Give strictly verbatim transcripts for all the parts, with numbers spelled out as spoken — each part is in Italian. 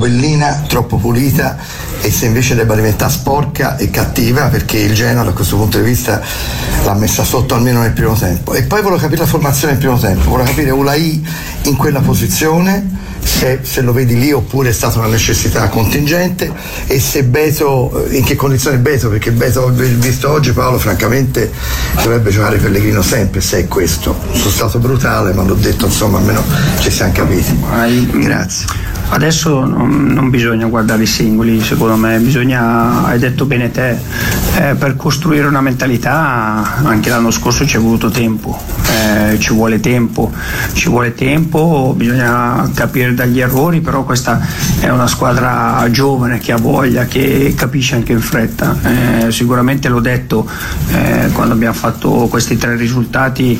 bellina, troppo pulita, e se invece debba diventare sporca e cattiva, perché il Genoa da questo punto di vista l'ha messa sotto almeno nel primo tempo. E poi volevo capire la formazione nel primo tempo, volevo capire Ulai in quella posizione, se, se lo vedi lì oppure è stata una necessità contingente, e se Beto, in che condizione Beto, perché Beto visto oggi, Paolo, francamente dovrebbe giocare Pellegrino sempre, se è questo. Sono stato brutale, ma l'ho detto, insomma, almeno ci siamo capiti. Grazie. Adesso non, non bisogna guardare i singoli, secondo me bisogna, hai detto bene te, eh, per costruire una mentalità anche l'anno scorso ci è voluto tempo, eh, ci vuole tempo, ci vuole tempo, bisogna capire dagli errori, però questa è una squadra giovane che ha voglia, che capisce anche in fretta, eh, sicuramente l'ho detto eh, quando abbiamo fatto questi tre risultati,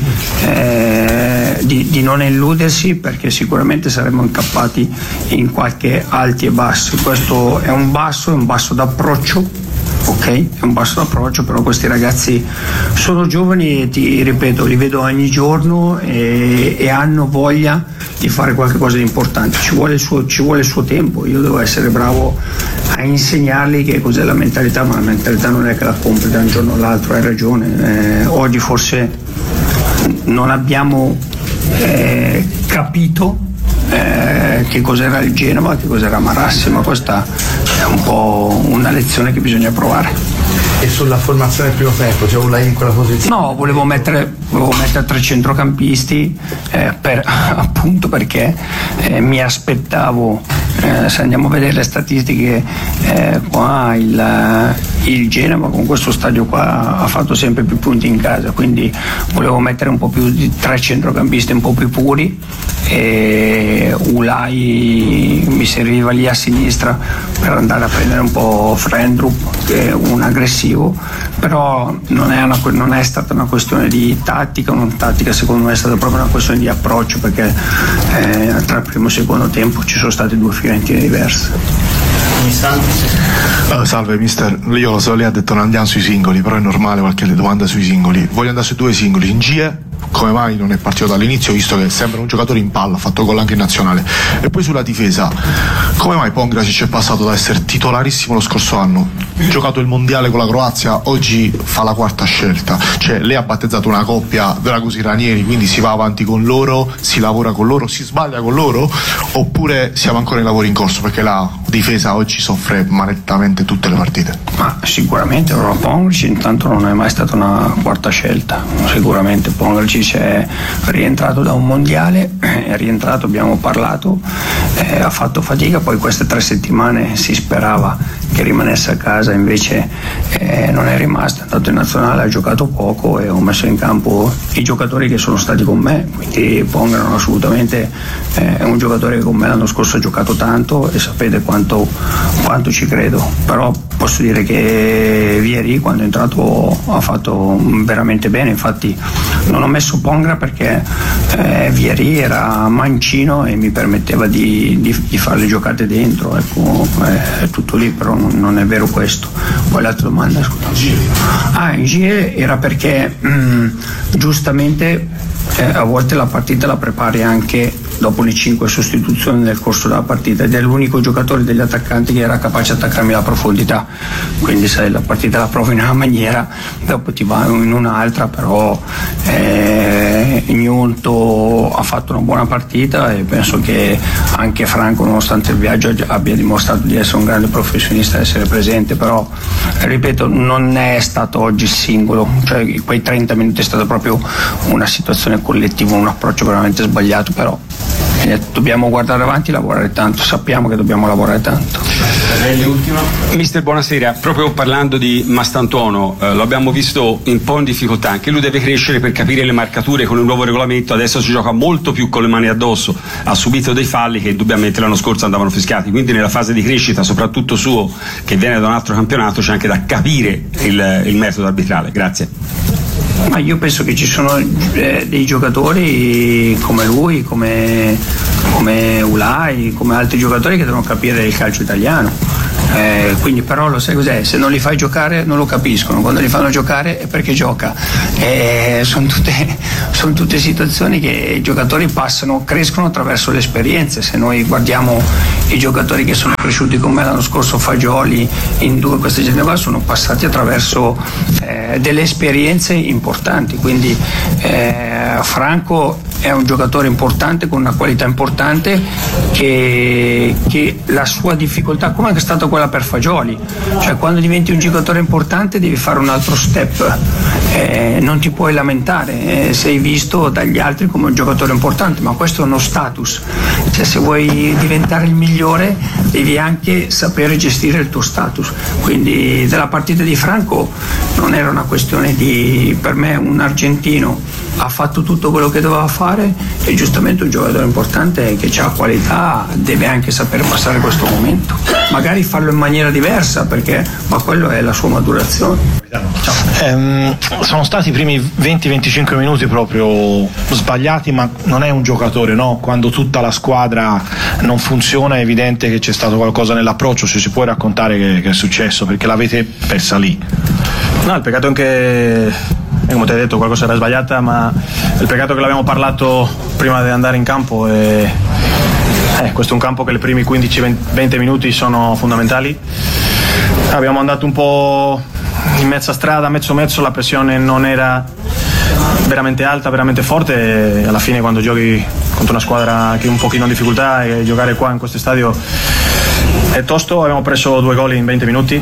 eh, di, di non illudersi, perché sicuramente saremmo incappati in qualche alti e bassi. Questo è un basso, è un basso d'approccio, ok? È un basso d'approccio, però questi ragazzi sono giovani e ti ripeto, li vedo ogni giorno e, e hanno voglia di fare qualcosa di importante. Ci vuole il suo, ci vuole il suo tempo, io devo essere bravo a insegnargli che cos'è la mentalità, ma la mentalità non è che la compri da un giorno all'altro, hai ragione. Eh, oggi forse non abbiamo eh, capito Eh, che cos'era il Genova, che cos'era Marassi, ma questa è un po' una lezione che bisogna provare. E sulla formazione del primo tempo, cioè Ulai in quella posizione? No, volevo mettere, volevo mettere tre centrocampisti eh, per, appunto perché eh, mi aspettavo, eh, se andiamo a vedere le statistiche, eh, qua il, il Genova con questo stadio qua ha fatto sempre più punti in casa, quindi volevo mettere un po' più di tre centrocampisti un po' più puri, e Ulai mi serviva lì a sinistra per andare a prendere un po' Frendrup, che è un aggressivo, però non è, una, non è stata una questione di tattica o non tattica, secondo me è stata proprio una questione di approccio, perché eh, tra il primo e il secondo tempo ci sono state due Fiorentine diverse. Uh, salve mister, io lo so, lei ha detto non andiamo sui singoli, però è normale qualche domanda sui singoli. Voglio andare su due singoli. In G E come mai non è partito dall'inizio, visto che sembra un giocatore in palla, ha fatto gol anche in nazionale? E poi sulla difesa, come mai Pongracic è passato da essere titolarissimo lo scorso anno, giocato il mondiale con la Croazia, oggi fa la quarta scelta? Cioè lei ha battezzato una coppia Dragos Ranieri, quindi si va avanti con loro, si lavora con loro, si sbaglia con loro, oppure siamo ancora in lavori in corso, perché la difesa oggi soffre manettamente tutte le partite? Ma sicuramente allora Pongracic intanto non è mai stata una quarta scelta, sicuramente Pongracic è rientrato da un mondiale, è rientrato, abbiamo parlato, eh, ha fatto fatica, poi queste tre settimane si sperava che rimanesse a casa, invece eh, non è rimasto, è andato in nazionale, ha giocato poco e ho messo in campo i giocatori che sono stati con me, quindi Pongracic assolutamente eh, è un giocatore che con me l'anno scorso ha giocato tanto e sapete quanto, quanto ci credo, però posso dire che Vieri quando è entrato ha fatto veramente bene, infatti non ho messo Pongra perché eh, Vieri era mancino e mi permetteva di, di, di fare le giocate dentro, ecco, è tutto lì, però non, non è vero questo. Poi l'altra domanda, scusa. Ah, in G E era perché mh, giustamente eh, a volte la partita la prepari anche dopo le cinque sostituzioni nel corso della partita, ed è l'unico giocatore degli attaccanti che era capace di attaccarmi la profondità, quindi se la partita la provi in una maniera dopo ti va in un'altra, però eh, Gnonto ha fatto una buona partita e penso che anche Franco, nonostante il viaggio, abbia dimostrato di essere un grande professionista, essere presente, però ripeto non è stato oggi singolo, cioè quei trenta minuti è stata proprio una situazione collettiva, un approccio veramente sbagliato, però eh, dobbiamo guardare avanti e lavorare tanto, sappiamo che dobbiamo lavorare tanto. Mister, buonasera. Proprio parlando di Mastantuono, eh, lo abbiamo visto un po' in difficoltà, anche lui deve crescere per capire le marcature con il nuovo regolamento, adesso si gioca molto più con le mani addosso, ha subito dei falli che indubbiamente l'anno scorso andavano fischiati, quindi nella fase di crescita soprattutto suo, che viene da un altro campionato, c'è anche da capire il, il metodo arbitrale. Grazie. Ma io penso che ci sono eh, dei giocatori come lui, come, come Ulai, come altri giocatori che devono capire il calcio italiano. Eh, quindi però lo sai cos'è? Se non li fai giocare non lo capiscono, quando li fanno giocare è perché gioca. Eh, sono tutte, son tutte situazioni che i giocatori passano, crescono attraverso le esperienze. Se noi guardiamo i giocatori che sono cresciuti con me l'anno scorso, Fagioli, in due queste gente qua, sono passati attraverso eh, delle esperienze importanti, quindi eh, Franco è un giocatore importante con una qualità importante che, che la sua difficoltà, come è stata quella per Fagioli, cioè quando diventi un giocatore importante devi fare un altro step, eh, non ti puoi lamentare, eh, sei visto dagli altri come un giocatore importante, ma questo è uno status, cioè se vuoi diventare il migliore devi anche sapere gestire il tuo status. Quindi della partita di Franco non era una questione di, per me un argentino ha fatto tutto quello che doveva fare e giustamente un giocatore importante che ha qualità deve anche saper passare questo momento, magari farlo in maniera diversa, perché ma quello è la sua maturazione. Ehm, sono stati i primi venti venticinque minuti proprio sbagliati, ma non è un giocatore, no? Quando tutta la squadra non funziona è evidente che c'è stato qualcosa nell'approccio. Se si può raccontare che, che è successo, perché l'avete persa lì. No, il peccato è che, come ti hai detto, qualcosa era sbagliata, ma il peccato che l'abbiamo parlato prima di andare in campo e eh, questo è un campo che i primi quindici venti minuti sono fondamentali. Abbiamo andato un po' in mezza strada, mezzo mezzo, la pressione non era veramente alta, veramente forte, e alla fine quando giochi contro una squadra che è un pochino in difficoltà e giocare qua in questo stadio è tosto. Abbiamo preso due gol in venti minuti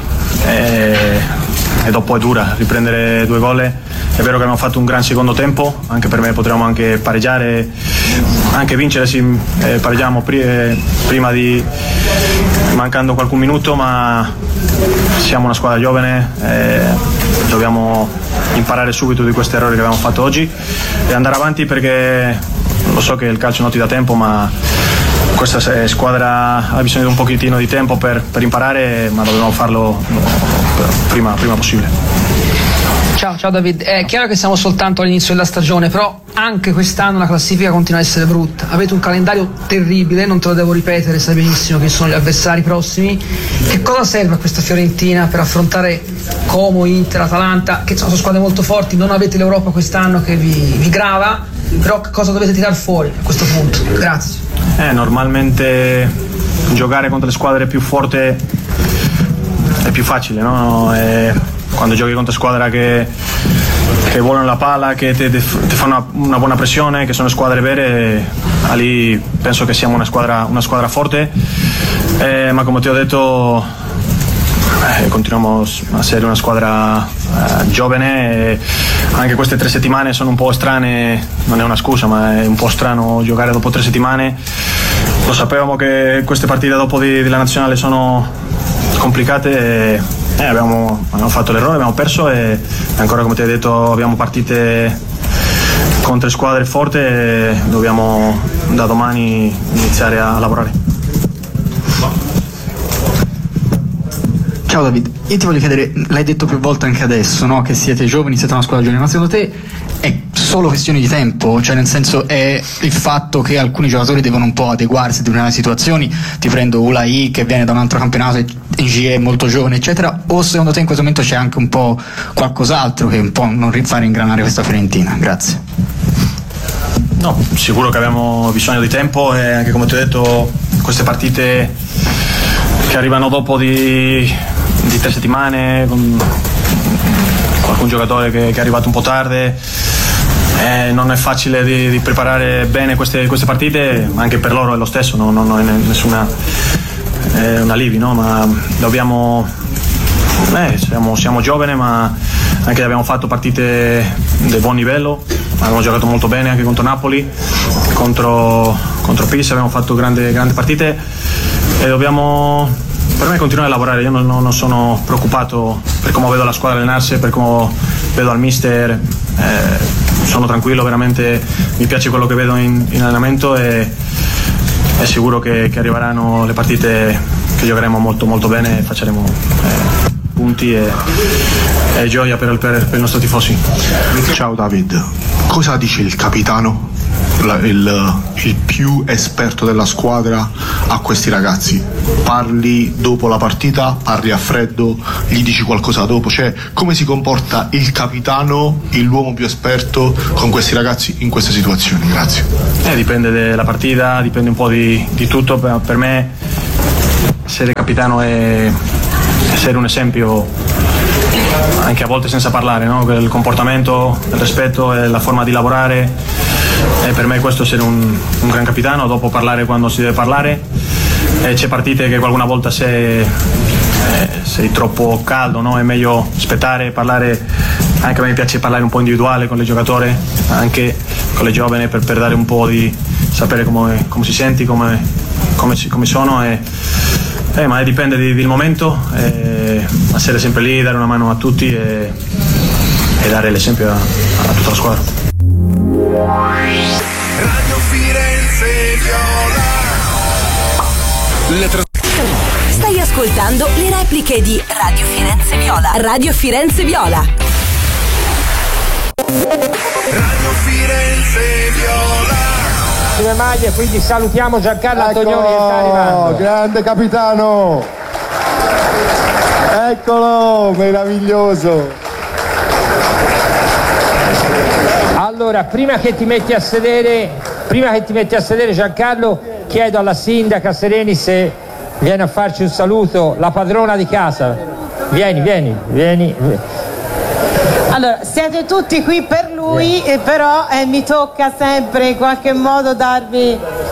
e, e dopo è dura riprendere due gol. È vero che abbiamo fatto un gran secondo tempo, anche per me potremmo anche pareggiare, anche vincere, sì, eh, pareggiamo pri- prima di mancando qualche minuto, ma siamo una squadra giovane, eh, dobbiamo imparare subito di questi errori che abbiamo fatto oggi e andare avanti, perché lo so che il calcio non ti dà tempo, ma questa squadra ha bisogno di un pochettino di tempo per, per imparare, ma dobbiamo farlo prima, prima possibile. Ciao, ciao David, è chiaro che siamo soltanto all'inizio della stagione, però anche quest'anno la classifica continua a essere brutta, avete un calendario terribile, non te lo devo ripetere, sai benissimo che sono gli avversari prossimi. Che cosa serve a questa Fiorentina per affrontare Como, Inter, Atalanta, che sono squadre molto forti? Non avete l'Europa quest'anno che vi, vi grava, però che cosa dovete tirare fuori a questo punto? Grazie. Eh, normalmente giocare contro le squadre più forti è più facile, no? E quando giochi contro squadre che, che volano la palla, che ti fanno una, una buona pressione, che sono squadre vere, lì penso che siamo una squadra, una squadra forte, eh, ma come ti ho detto eh, continuiamo a essere una squadra eh, giovane, e anche queste tre settimane sono un po' strane, non è una scusa, ma è un po' strano giocare dopo tre settimane. Lo sapevamo che queste partite dopo di, della nazionale sono complicate e eh, abbiamo, abbiamo fatto l'errore, abbiamo perso e ancora, come ti hai detto, abbiamo partite contro squadre forti e dobbiamo da domani iniziare a lavorare. Ciao David, io ti voglio chiedere, l'hai detto più volte anche adesso, no? Che siete giovani, siete una squadra giovane, ma secondo te è solo questione di tempo? Cioè, nel senso, è il fatto che alcuni giocatori devono un po' adeguarsi a determinate situazioni? Ti prendo Ulai che viene da un altro campionato, in G è molto giovane, eccetera, o secondo te in questo momento c'è anche un po' qualcos'altro che un po' non fa ingranare questa Fiorentina? Grazie. No, sicuro che abbiamo bisogno di tempo e anche, come ti ho detto, queste partite che arrivano dopo di, di tre settimane con qualcun giocatore che, che è arrivato un po' tardi, eh, non è facile di, di preparare bene queste, queste partite, anche per loro è lo stesso, no? Non, non è nessuna è un alivio, no? Ma dobbiamo eh, siamo, siamo giovani, ma anche abbiamo fatto partite di buon livello, abbiamo giocato molto bene anche contro Napoli, contro, contro Pisa, abbiamo fatto grandi, grandi partite e dobbiamo, per me, continuare a lavorare. Io non, non sono preoccupato per come vedo la squadra allenarsi, per come vedo al mister, eh, sono tranquillo, veramente mi piace quello che vedo in, in allenamento e è sicuro che, che arriveranno le partite che giocheremo molto molto bene e facciamo eh, punti e, e gioia per, per, per i nostri tifosi. Ciao David, cosa dice il capitano la, il, il più esperto della squadra a questi ragazzi? Parli dopo la partita, parli a freddo, gli dici qualcosa dopo? Cioè, come si comporta il capitano, l'uomo più esperto con questi ragazzi in queste situazioni? Grazie. Eh, dipende dalla partita, dipende un po' di, di tutto. Per, per me essere capitano è essere un esempio, anche a volte senza parlare, no? Il comportamento, il rispetto e la forma di lavorare, e per me questo è essere un, un gran capitano. Dopo parlare quando si deve parlare, e c'è partite che qualcuna volta sei, eh, sei troppo caldo, no? È meglio aspettare, parlare. Anche a me piace parlare un po' individuale con i giocatori, anche con le giovani, per, per dare un po' di sapere come, come si senti, come, come, come sono, e, eh, ma dipende di, del momento, eh, essere sempre lì, dare una mano a tutti e, e dare l'esempio a, a tutta la squadra. Radio Firenze Viola. Le tra- Stai ascoltando le repliche di Radio Firenze Viola. Radio Firenze Viola. Radio Firenze Viola. Le maglie, quindi salutiamo Giancarlo Antonioni che sta arrivando. Grande capitano, eccolo, meraviglioso. Allora, prima che ti metti a sedere, prima che ti metti a sedere Giancarlo, chiedo alla sindaca Sereni se viene a farci un saluto, la padrona di casa. Vieni, vieni, vieni. Allora, siete tutti qui per lui, eh, però eh, mi tocca sempre in qualche modo darvi,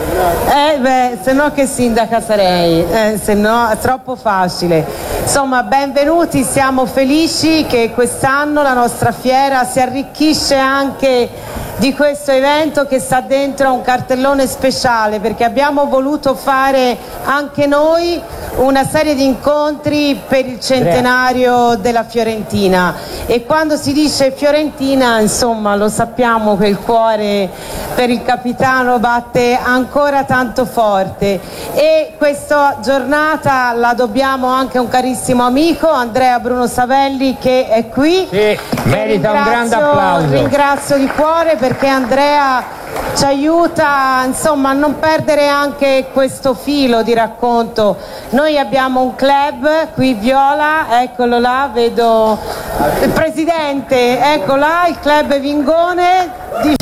eh beh, se no che sindaca sarei, eh, se no è troppo facile. Insomma, benvenuti, siamo felici che quest'anno la nostra fiera si arricchisce anche di questo evento che sta dentro a un cartellone speciale, perché abbiamo voluto fare anche noi una serie di incontri per il centenario della Fiorentina, e quando si dice Fiorentina, insomma, lo sappiamo che il cuore per il capitano batte ancora tanto forte, e questa giornata la dobbiamo anche a un carissimo amico, Andrea Bruno Savelli, che è qui. Sì, merita un grande applauso. Ringrazio di cuore, perché Andrea ci aiuta, insomma, a non perdere anche questo filo di racconto. Noi abbiamo un club qui, Viola, eccolo là, vedo il presidente, ecco là, il club Vingone di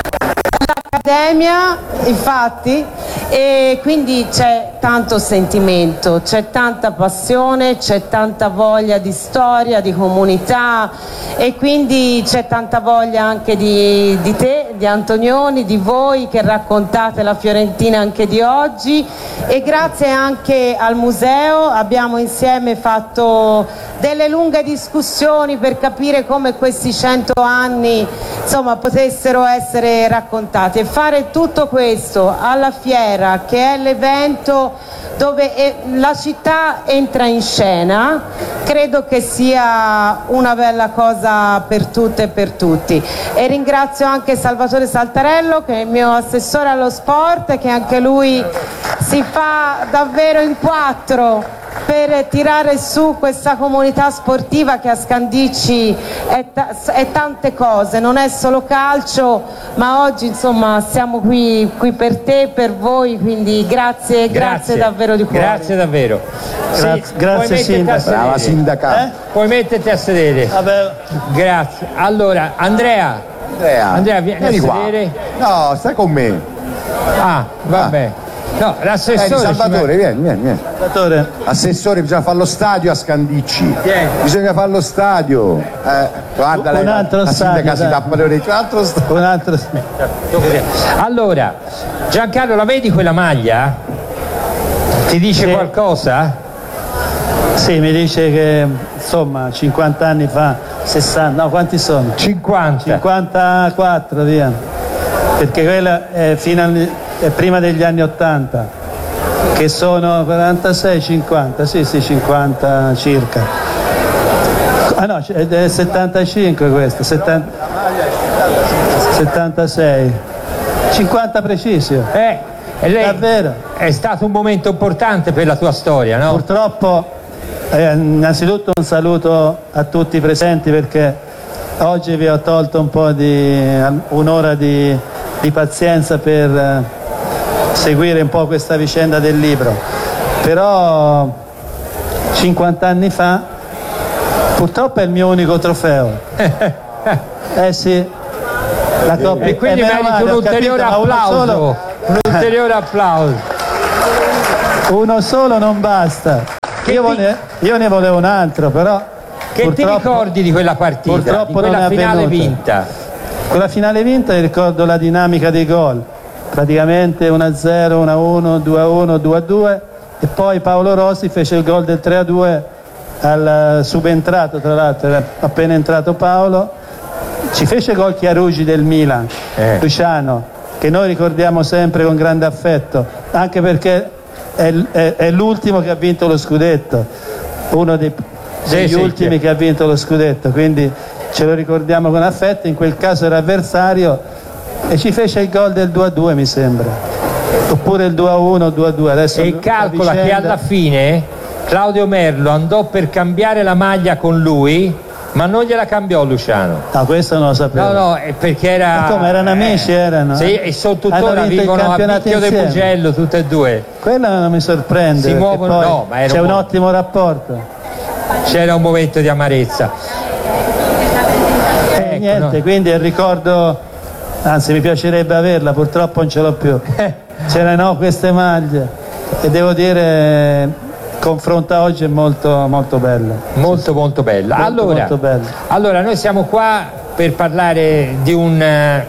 l'Accademia, infatti, e quindi c'è tanto sentimento, c'è tanta passione, c'è tanta voglia di storia, di comunità, e quindi c'è tanta voglia anche di, di te, di Antonioni, di voi che raccontate la Fiorentina anche di oggi, e grazie anche al museo abbiamo insieme fatto delle lunghe discussioni per capire come questi cento anni, insomma, potessero essere raccontati, e fare tutto questo alla fiera, che è l'evento dove la città entra in scena, credo che sia una bella cosa per tutte e per tutti. E ringrazio anche Salvatore Saltarello, che è il mio assessore allo sport, che anche lui si fa davvero in quattro per tirare su questa comunità sportiva che a Scandicci è, ta- è tante cose, non è solo calcio, ma oggi, insomma, siamo qui, qui per te, per voi, quindi grazie, grazie, grazie davvero di cuore. Grazie davvero. Grazie, sì, grazie sindaca. Brava sindaca. Eh? Puoi metterti a sedere. Vabbè. Grazie. Allora, Andrea. Andrea, Andrea vieni, vieni a qua. sedere. No, stai con me. Ah, vabbè. Ah. No, l'assessore. Vieni, Salvatore, vieni, vieni, vieni. Salvatore. Assessore, bisogna fare lo stadio a Scandicci. Vieni. Bisogna fare lo stadio. Eh, guarda, un altro la stadio. sindaca si tappa le orecchie. Un altro stadio. Un altro Allora, Giancarlo, la vedi quella maglia? Ti dice sì. qualcosa? Sì, mi dice che insomma cinquanta anni fa, sessanta, no, quanti sono? cinquanta. cinquantaquattro, via. Perché quella è fino al è prima degli anni ottanta, che sono quarantasei cinquanta, sì sì cinquanta circa. Ah no, è settantacinque questo, settanta, settantasei, cinquanta precisi. Eh, e lei davvero. È stato un momento importante per la tua storia, no? Purtroppo, eh, innanzitutto un saluto a tutti i presenti, perché oggi vi ho tolto un po' di un'ora di di pazienza per eh, seguire un po' questa vicenda del libro. Però cinquanta anni fa purtroppo è il mio unico trofeo. Eh sì, la Coppa. E quindi eh, merito un ulteriore capito, applauso, solo... un ulteriore applauso. Uno solo non basta. Io, vole... Io ne volevo un altro, però che purtroppo... ti ricordi di quella partita, purtroppo di quella non è finale avvenuta. vinta? Quella finale vinta ricordo la dinamica dei gol, praticamente uno a zero, uno a uno, due a uno, due a due, e poi Paolo Rossi fece il gol del tre a due al subentrato, tra l'altro era appena entrato Paolo, ci fece gol Chiarugi del Milan, eh. Luciano, che noi ricordiamo sempre con grande affetto, anche perché è, è, è l'ultimo che ha vinto lo scudetto, uno dei, degli sì, ultimi sì. che ha vinto lo scudetto, quindi ce lo ricordiamo con affetto. In quel caso era avversario e ci fece il gol del due a due, mi sembra, oppure il due a uno, due a due. Adesso e calcola vicenda... che alla fine Claudio Merlo andò per cambiare la maglia con lui, ma non gliela cambiò Luciano. No, questo non lo sapevo. No, no, è perché era... Ma come, erano amici, erano? Sì, e sono tuttora, vivono a Picchio del Mugello, tutte e due. Quello non mi sorprende. Si muovono, no, ma era c'è un, un ottimo rapporto. C'era un momento di amarezza. Eh, ecco, niente, no. Quindi il ricordo, anzi mi piacerebbe averla, purtroppo non ce l'ho più. C'erano queste maglie e devo dire... confronta oggi è molto molto bello, molto molto bella. Molto, allora, molto bello. allora noi siamo qua per parlare di un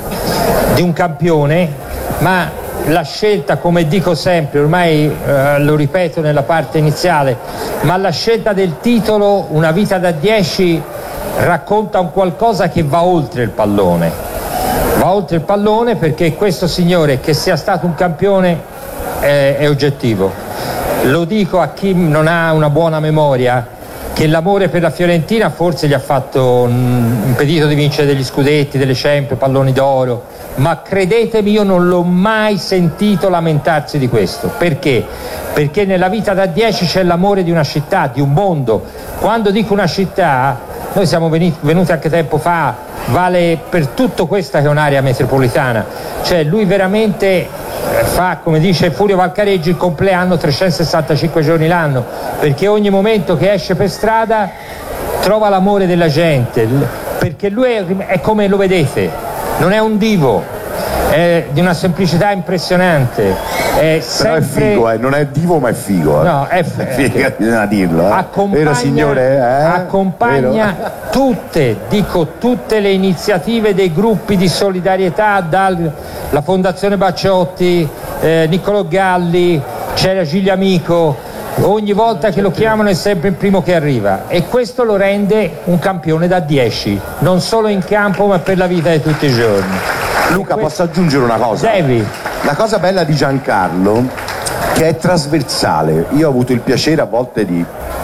di un campione, ma la scelta, come dico sempre, ormai eh, lo ripeto nella parte iniziale, ma la scelta del titolo Una vita da dieci racconta un qualcosa che va oltre il pallone, va oltre il pallone, perché questo signore, che sia stato un campione, eh, è oggettivo. Lo dico a chi non ha una buona memoria, che l'amore per la Fiorentina forse gli ha fatto mh, impedito di vincere degli scudetti, delle Champions, palloni d'oro, ma credetemi, io non l'ho mai sentito lamentarsi di questo. Perché? Perché nella vita da dieci c'è l'amore di una città, di un mondo. Quando dico una città, noi siamo venuti, venuti anche tempo fa, vale per tutto questa che è un'area metropolitana, cioè lui veramente fa, come dice Furio Valcareggi, il compleanno trecentosessantacinque giorni l'anno, perché ogni momento che esce per strada trova l'amore della gente, perché lui è, è come lo vedete, non è un divo, è di una semplicità impressionante, è sempre... Però è figo, eh. Non è divo ma è figo, eh. No, è figo, bisogna dirlo, eh. accompagna, vero signore? Eh? accompagna vero? tutte, dico tutte le iniziative dei gruppi di solidarietà, dalla Fondazione Bacciotti, eh, Niccolò Galli, c'era Gigliamico, ogni volta che lo chiamano è sempre il primo che arriva, e questo lo rende un campione da dieci, non solo in campo ma per la vita di tutti i giorni. Luca, posso aggiungere una cosa? Devi. La cosa bella di Giancarlo, che è trasversale, io ho avuto il piacere a volte di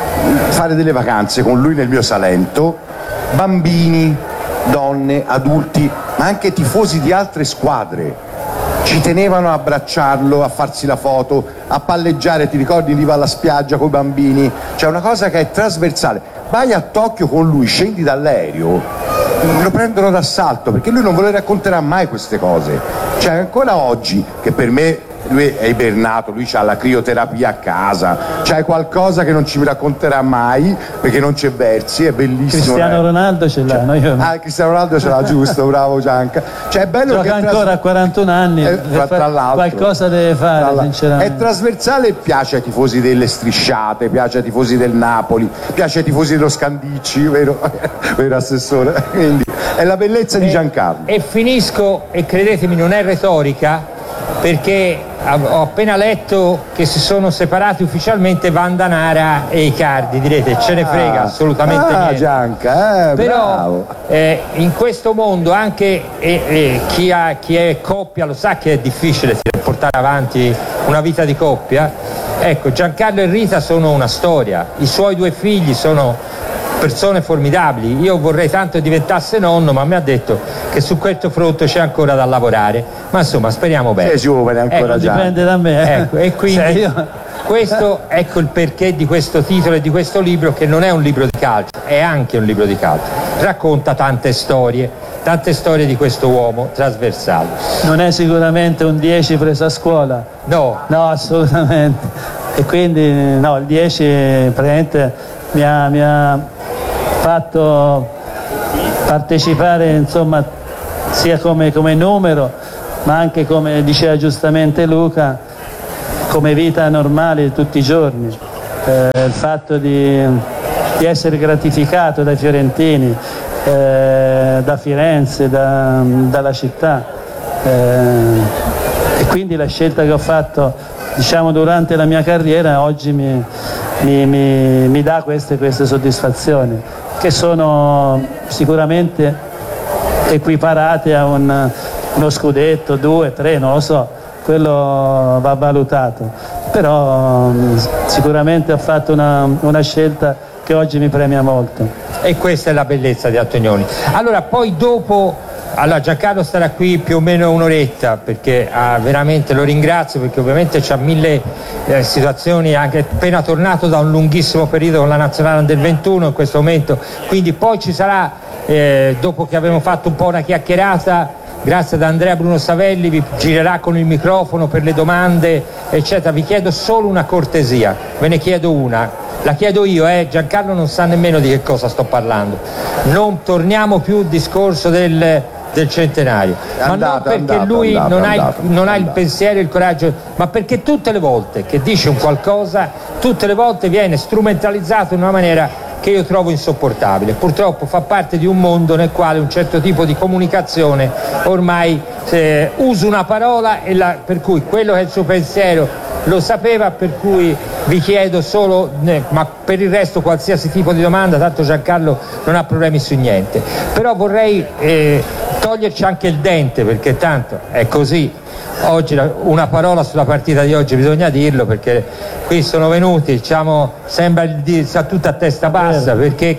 fare delle vacanze con lui nel mio Salento, bambini, donne, adulti, ma anche tifosi di altre squadre ci tenevano a abbracciarlo, a farsi la foto, a palleggiare, ti ricordi, lì va alla spiaggia con i bambini, c'è una cosa che è trasversale. Vai a Tokyo con lui, scendi dall'aereo, lo prendono d'assalto, perché lui non ve le racconterà mai queste cose, cioè ancora oggi, che per me lui è ibernato, lui ha la crioterapia a casa, c'è qualcosa che non ci racconterà mai perché non c'è versi, è bellissimo. Cristiano eh. Ronaldo ce l'ha, cioè, no? Io... Ah, Cristiano Ronaldo ce l'ha, giusto, bravo Gianca. Cioè è bello gioca che ancora tras... a quarantuno anni, eh, tra, tra l'altro, qualcosa deve fare, sinceramente. È trasversale e piace ai tifosi delle strisciate, piace ai tifosi del Napoli, piace ai tifosi dello Scandicci, vero, vero assessore? Quindi è la bellezza di Giancarlo. E finisco, e credetemi non è retorica, perché ho appena letto che si sono separati ufficialmente Vandanara e Icardi. Direte, ce ne frega assolutamente ah, niente. Gianca, eh, però eh, in questo mondo anche eh, eh, chi, ha, chi è coppia lo sa che è difficile portare avanti una vita di coppia. Ecco, Giancarlo e Rita sono una storia, i suoi due figli sono persone formidabili. Io vorrei tanto diventasse nonno, ma mi ha detto che su questo fronte c'è ancora da lavorare, ma insomma speriamo bene. Sei giovane ancora, ecco, già dipende da me, eh. Ecco, e quindi cioè io... questo ecco il perché di questo titolo e di questo libro, che non è un libro di calcio, è anche un libro di calcio, racconta tante storie, tante storie di questo uomo trasversale. Non è sicuramente un dieci preso a scuola? No. No, assolutamente. E quindi no, il dieci praticamente mi ha, mi ha fatto partecipare, insomma, sia come, come numero, ma anche, come diceva giustamente Luca, come vita normale di tutti i giorni. Eh, il fatto di, di essere gratificato dai fiorentini, eh, da Firenze, da, dalla città, eh, e quindi la scelta che ho fatto, diciamo, durante la mia carriera oggi mi, mi, mi, mi dà queste, queste soddisfazioni, che sono sicuramente equiparate a un, uno scudetto, due, tre, non lo so, quello va valutato, però sicuramente ho fatto una, una scelta che oggi mi premia molto. E questa è la bellezza di Antonioni. Allora, poi dopo, allora Giancarlo starà qui più o meno un'oretta, perché ah, veramente lo ringrazio, perché ovviamente c'ha mille eh, situazioni, anche appena tornato da un lunghissimo periodo con la nazionale under ventuno in questo momento, quindi poi ci sarà, eh, dopo che avremo fatto un po' una chiacchierata, grazie ad Andrea Bruno Savelli, vi girerà con il microfono per le domande, eccetera. Vi chiedo solo una cortesia, ve ne chiedo una, la chiedo io, eh? Giancarlo non sa nemmeno di che cosa sto parlando. Non torniamo più al discorso del, del centenario, È ma andato, non perché andato, lui andato, non, ha, andato, il, non ha il andato. pensiero, il coraggio, ma perché tutte le volte che dice un qualcosa, tutte le volte viene strumentalizzato in una maniera che io trovo insopportabile. Purtroppo fa parte di un mondo nel quale un certo tipo di comunicazione ormai eh, usa una parola e la, per cui quello che è il suo pensiero lo sapeva, per cui vi chiedo solo, eh, ma per il resto qualsiasi tipo di domanda, tanto Giancarlo non ha problemi su niente, però vorrei eh, toglierci anche il dente, perché tanto è così. Oggi una parola sulla partita di oggi bisogna dirlo, perché qui sono venuti, diciamo, sembra di sta tutta a testa bassa, perché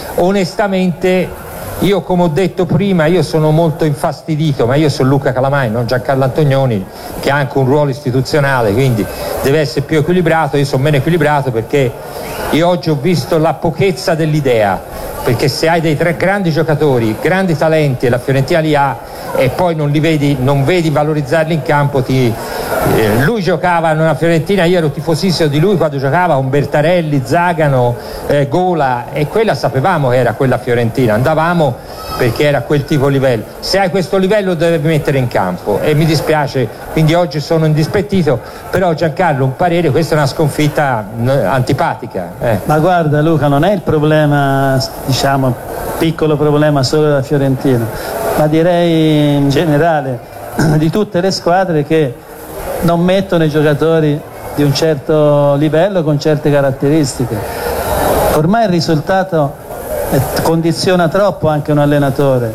onestamente io, come ho detto prima, io sono molto infastidito, ma io sono Luca Calamai, non Giancarlo Antonioni, che ha anche un ruolo istituzionale, quindi deve essere più equilibrato. Io sono meno equilibrato perché io oggi ho visto la pochezza dell'idea, perché se hai dei tre grandi giocatori, grandi talenti, e la Fiorentina li ha, e poi non li vedi, non vedi valorizzarli in campo, ti, eh, lui giocava nella Fiorentina, io ero tifosissimo di lui quando giocava con Bertarelli, Zagano, eh, Gola, e quella sapevamo che era quella Fiorentina, andavamo perché era quel tipo di livello. Se hai questo livello devi mettere in campo, e mi dispiace, quindi oggi sono indispettito, però Giancarlo, un parere, questa è una sconfitta antipatica. Eh. Ma guarda Luca, non è il problema, diciamo, piccolo problema solo della Fiorentina, ma direi in generale di tutte le squadre che non mettono i giocatori di un certo livello con certe caratteristiche. Ormai il risultato condiziona troppo anche un allenatore,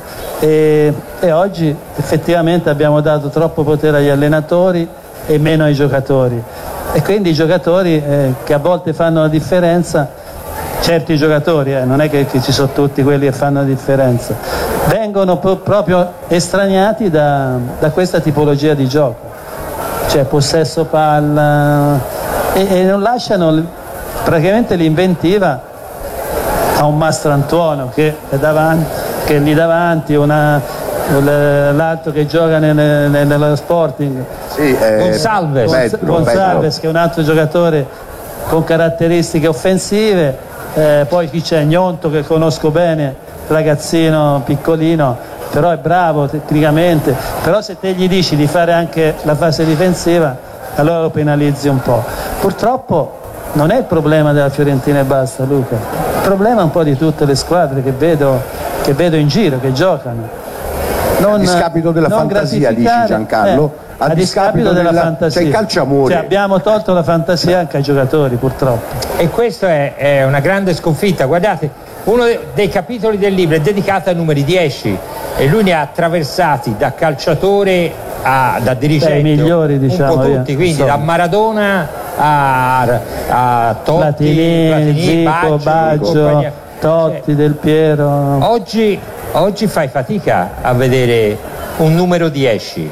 e, e oggi effettivamente abbiamo dato troppo potere agli allenatori e meno ai giocatori, e quindi i giocatori eh, che a volte fanno la differenza, certi giocatori, eh, non è che, che ci sono tutti quelli che fanno la differenza, vengono pro- proprio estraniati da, da questa tipologia di gioco, cioè possesso palla, e, e non lasciano praticamente l'inventiva a un Mastrantuono che è davanti, che è lì davanti, una, l'altro che gioca nel, nel, nello Sporting, sì, eh, Gonsalves, Pedro, Gonsalves Pedro. che è un altro giocatore con caratteristiche offensive, eh, poi chi c'è? Gnonto, che conosco bene, ragazzino piccolino, però è bravo tecnicamente, però se te gli dici di fare anche la fase difensiva, allora lo penalizzi un po'. Purtroppo non è il problema della Fiorentina e basta, Luca, il problema è un po' di tutte le squadre che vedo, che vedo in giro, che giocano. Non, a discapito della fantasia, dici Giancarlo, eh, a, a discapito della, della fantasia, c'è il calcio amore, cioè, abbiamo tolto la fantasia anche ai giocatori, purtroppo, e questo è, è una grande sconfitta. Guardate, uno dei capitoli del libro è dedicato ai numeri dieci, e lui ne ha attraversati da calciatore a, da dirigente, i migliori, diciamo, un po' tutti, via, quindi insomma, da Maradona a, a Totti, Platini, Platini, Zico, Baggio, Baggio, Totti, cioè, Del Piero. Oggi, oggi fai fatica a vedere un numero dieci,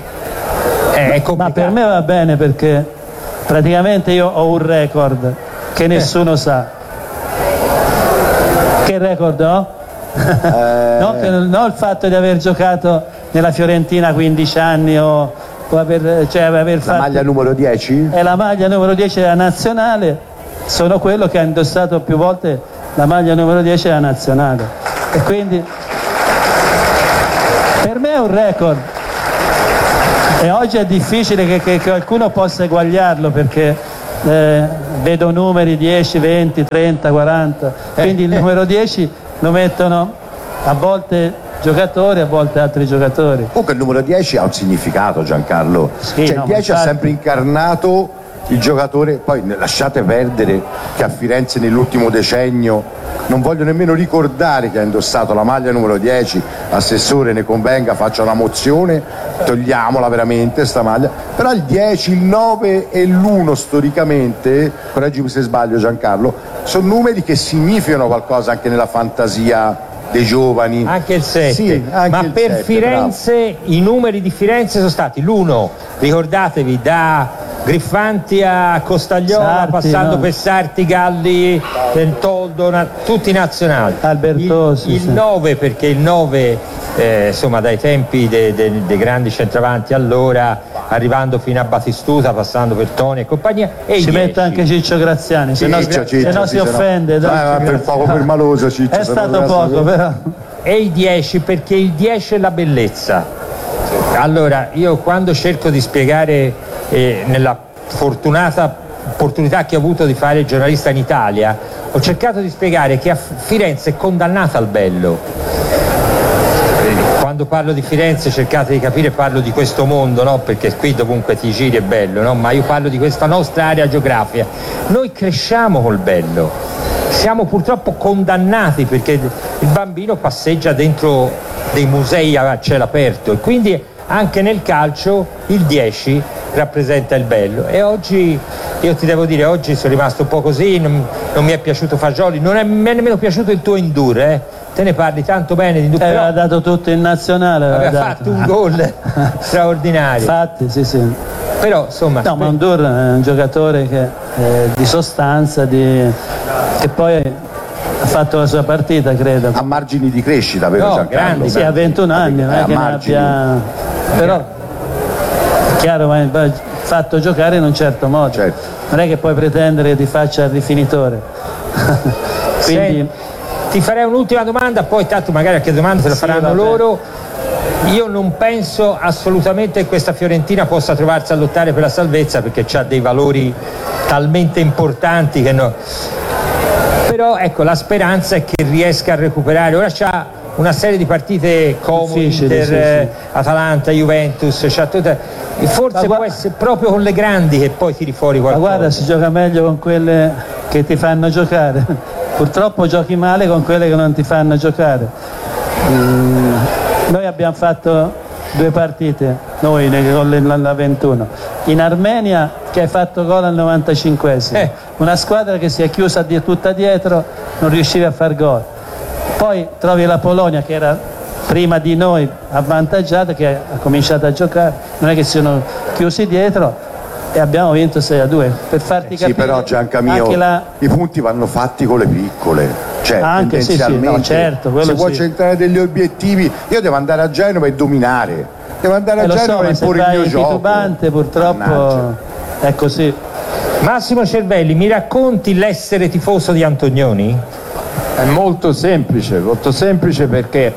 è, è complicato. Ma per me va bene, perché praticamente io ho un record che nessuno eh. sa. Che record ho? Eh... no, che, no il fatto di aver giocato nella Fiorentina quindici anni o, o aver, cioè, aver fatto... La maglia numero dieci? È la maglia numero dieci della nazionale, sono quello che ha indossato più volte la maglia numero dieci della nazionale e quindi per me è un record e oggi è difficile che, che qualcuno possa eguagliarlo perché eh, vedo numeri dieci, venti, trenta, quaranta, quindi il numero dieci lo mettono a volte giocatori, a volte altri giocatori. Comunque il numero dieci ha un significato, Giancarlo, sì, cioè no, il dieci infatti... ha sempre incarnato il giocatore, poi lasciate perdere che a Firenze nell'ultimo decennio non voglio nemmeno ricordare che ha indossato la maglia numero dieci, assessore ne convenga, faccia una mozione, togliamola veramente sta maglia, però il dieci, il nove e l'uno storicamente, correggimi se sbaglio Giancarlo, sono numeri che significano qualcosa anche nella fantasia dei giovani. Anche il sette, sì, anche ma il per sette, Firenze bravo. I numeri di Firenze sono stati l'uno, ricordatevi, da Griffanti a Costagliola, Sarti, passando no? per Sarti, Galli, Toldo, na- tutti nazionali. Albertosi, il, il nove perché il nove eh, insomma dai tempi dei de, de grandi centravanti allora, arrivando fino a Batistuta, passando per Toni e compagnia, e ci mette anche Ciccio Graziani, se no, Ciccio, se Ciccio, no sì, si se no. offende. Ah, per poco per maloso Ciccio, è stato poco però. E il dieci perché il dieci è la bellezza. Allora io quando cerco di spiegare eh, nella fortunata opportunità che ho avuto di fare il giornalista in Italia, ho cercato di spiegare che a Firenze è condannata al bello. Quando parlo di Firenze cercate di capire, parlo di questo mondo, no? Perché qui dovunque ti giri è bello, no? Ma io parlo di questa nostra area geografica. Noi cresciamo col bello, siamo purtroppo condannati perché il bambino passeggia dentro dei musei a cielo aperto e quindi anche nel calcio il dieci rappresenta il bello. E oggi io ti devo dire, oggi sono rimasto un po' così, non, non mi è piaciuto Fagioli, non è, mi è nemmeno piaciuto il tuo Indur, eh? Te ne parli tanto bene di Indur, aveva però dato tutto in nazionale, aveva, aveva dato. fatto un gol straordinario. Infatti, sì, sì. Però insomma, no, ma Indur è un giocatore che, eh, di sostanza, di, che poi ha fatto la sua partita, credo. A margini di crescita, vero no, Giancarlo? grandi, sì, ha ventuno anni, non è eh, che ne abbia... Però è chiaro, ma è fatto giocare in un certo modo. Certo. Non è che puoi pretendere che ti faccia il rifinitore. Quindi... Se, ti farei un'ultima domanda, poi tanto magari anche domande te la sì, faranno vabbè. loro. Io non penso assolutamente che questa Fiorentina possa trovarsi a lottare per la salvezza perché ha dei valori talmente importanti che no. Però ecco, la speranza è che riesca a recuperare. Ora c'ha una serie di partite Como, difficili, Inter, sì, sì. Atalanta, Juventus, c'ha tutta... forse gu- può essere proprio con le grandi che poi tiri fuori Ma qualcosa. guarda, si gioca meglio con quelle che ti fanno giocare. Purtroppo giochi male con quelle che non ti fanno giocare. Mm, noi abbiamo fatto due partite, noi nella ventuno. In Armenia che hai fatto gol al novantacinquesimo. Eh. Una squadra che si è chiusa di- tutta dietro, non riusciva a far gol. Poi trovi la Polonia che era prima di noi avvantaggiata, che ha cominciato a giocare, non è che si sono chiusi dietro e abbiamo vinto sei a due. Per farti Sì, capire però Giancamio, anche la... i punti vanno fatti con le piccole, cioè Anche, sì, sì, tendenzialmente no, certo, quello si può sì. centrare degli obiettivi. Io devo andare a Genova e dominare, devo andare Eh, a lo so, Genova ma e se imporre il vai mio gioco. titubante purtroppo Mannaggia. è così. Massimo Cervelli, mi racconti l'essere tifoso di Antonioni? È molto semplice, molto semplice perché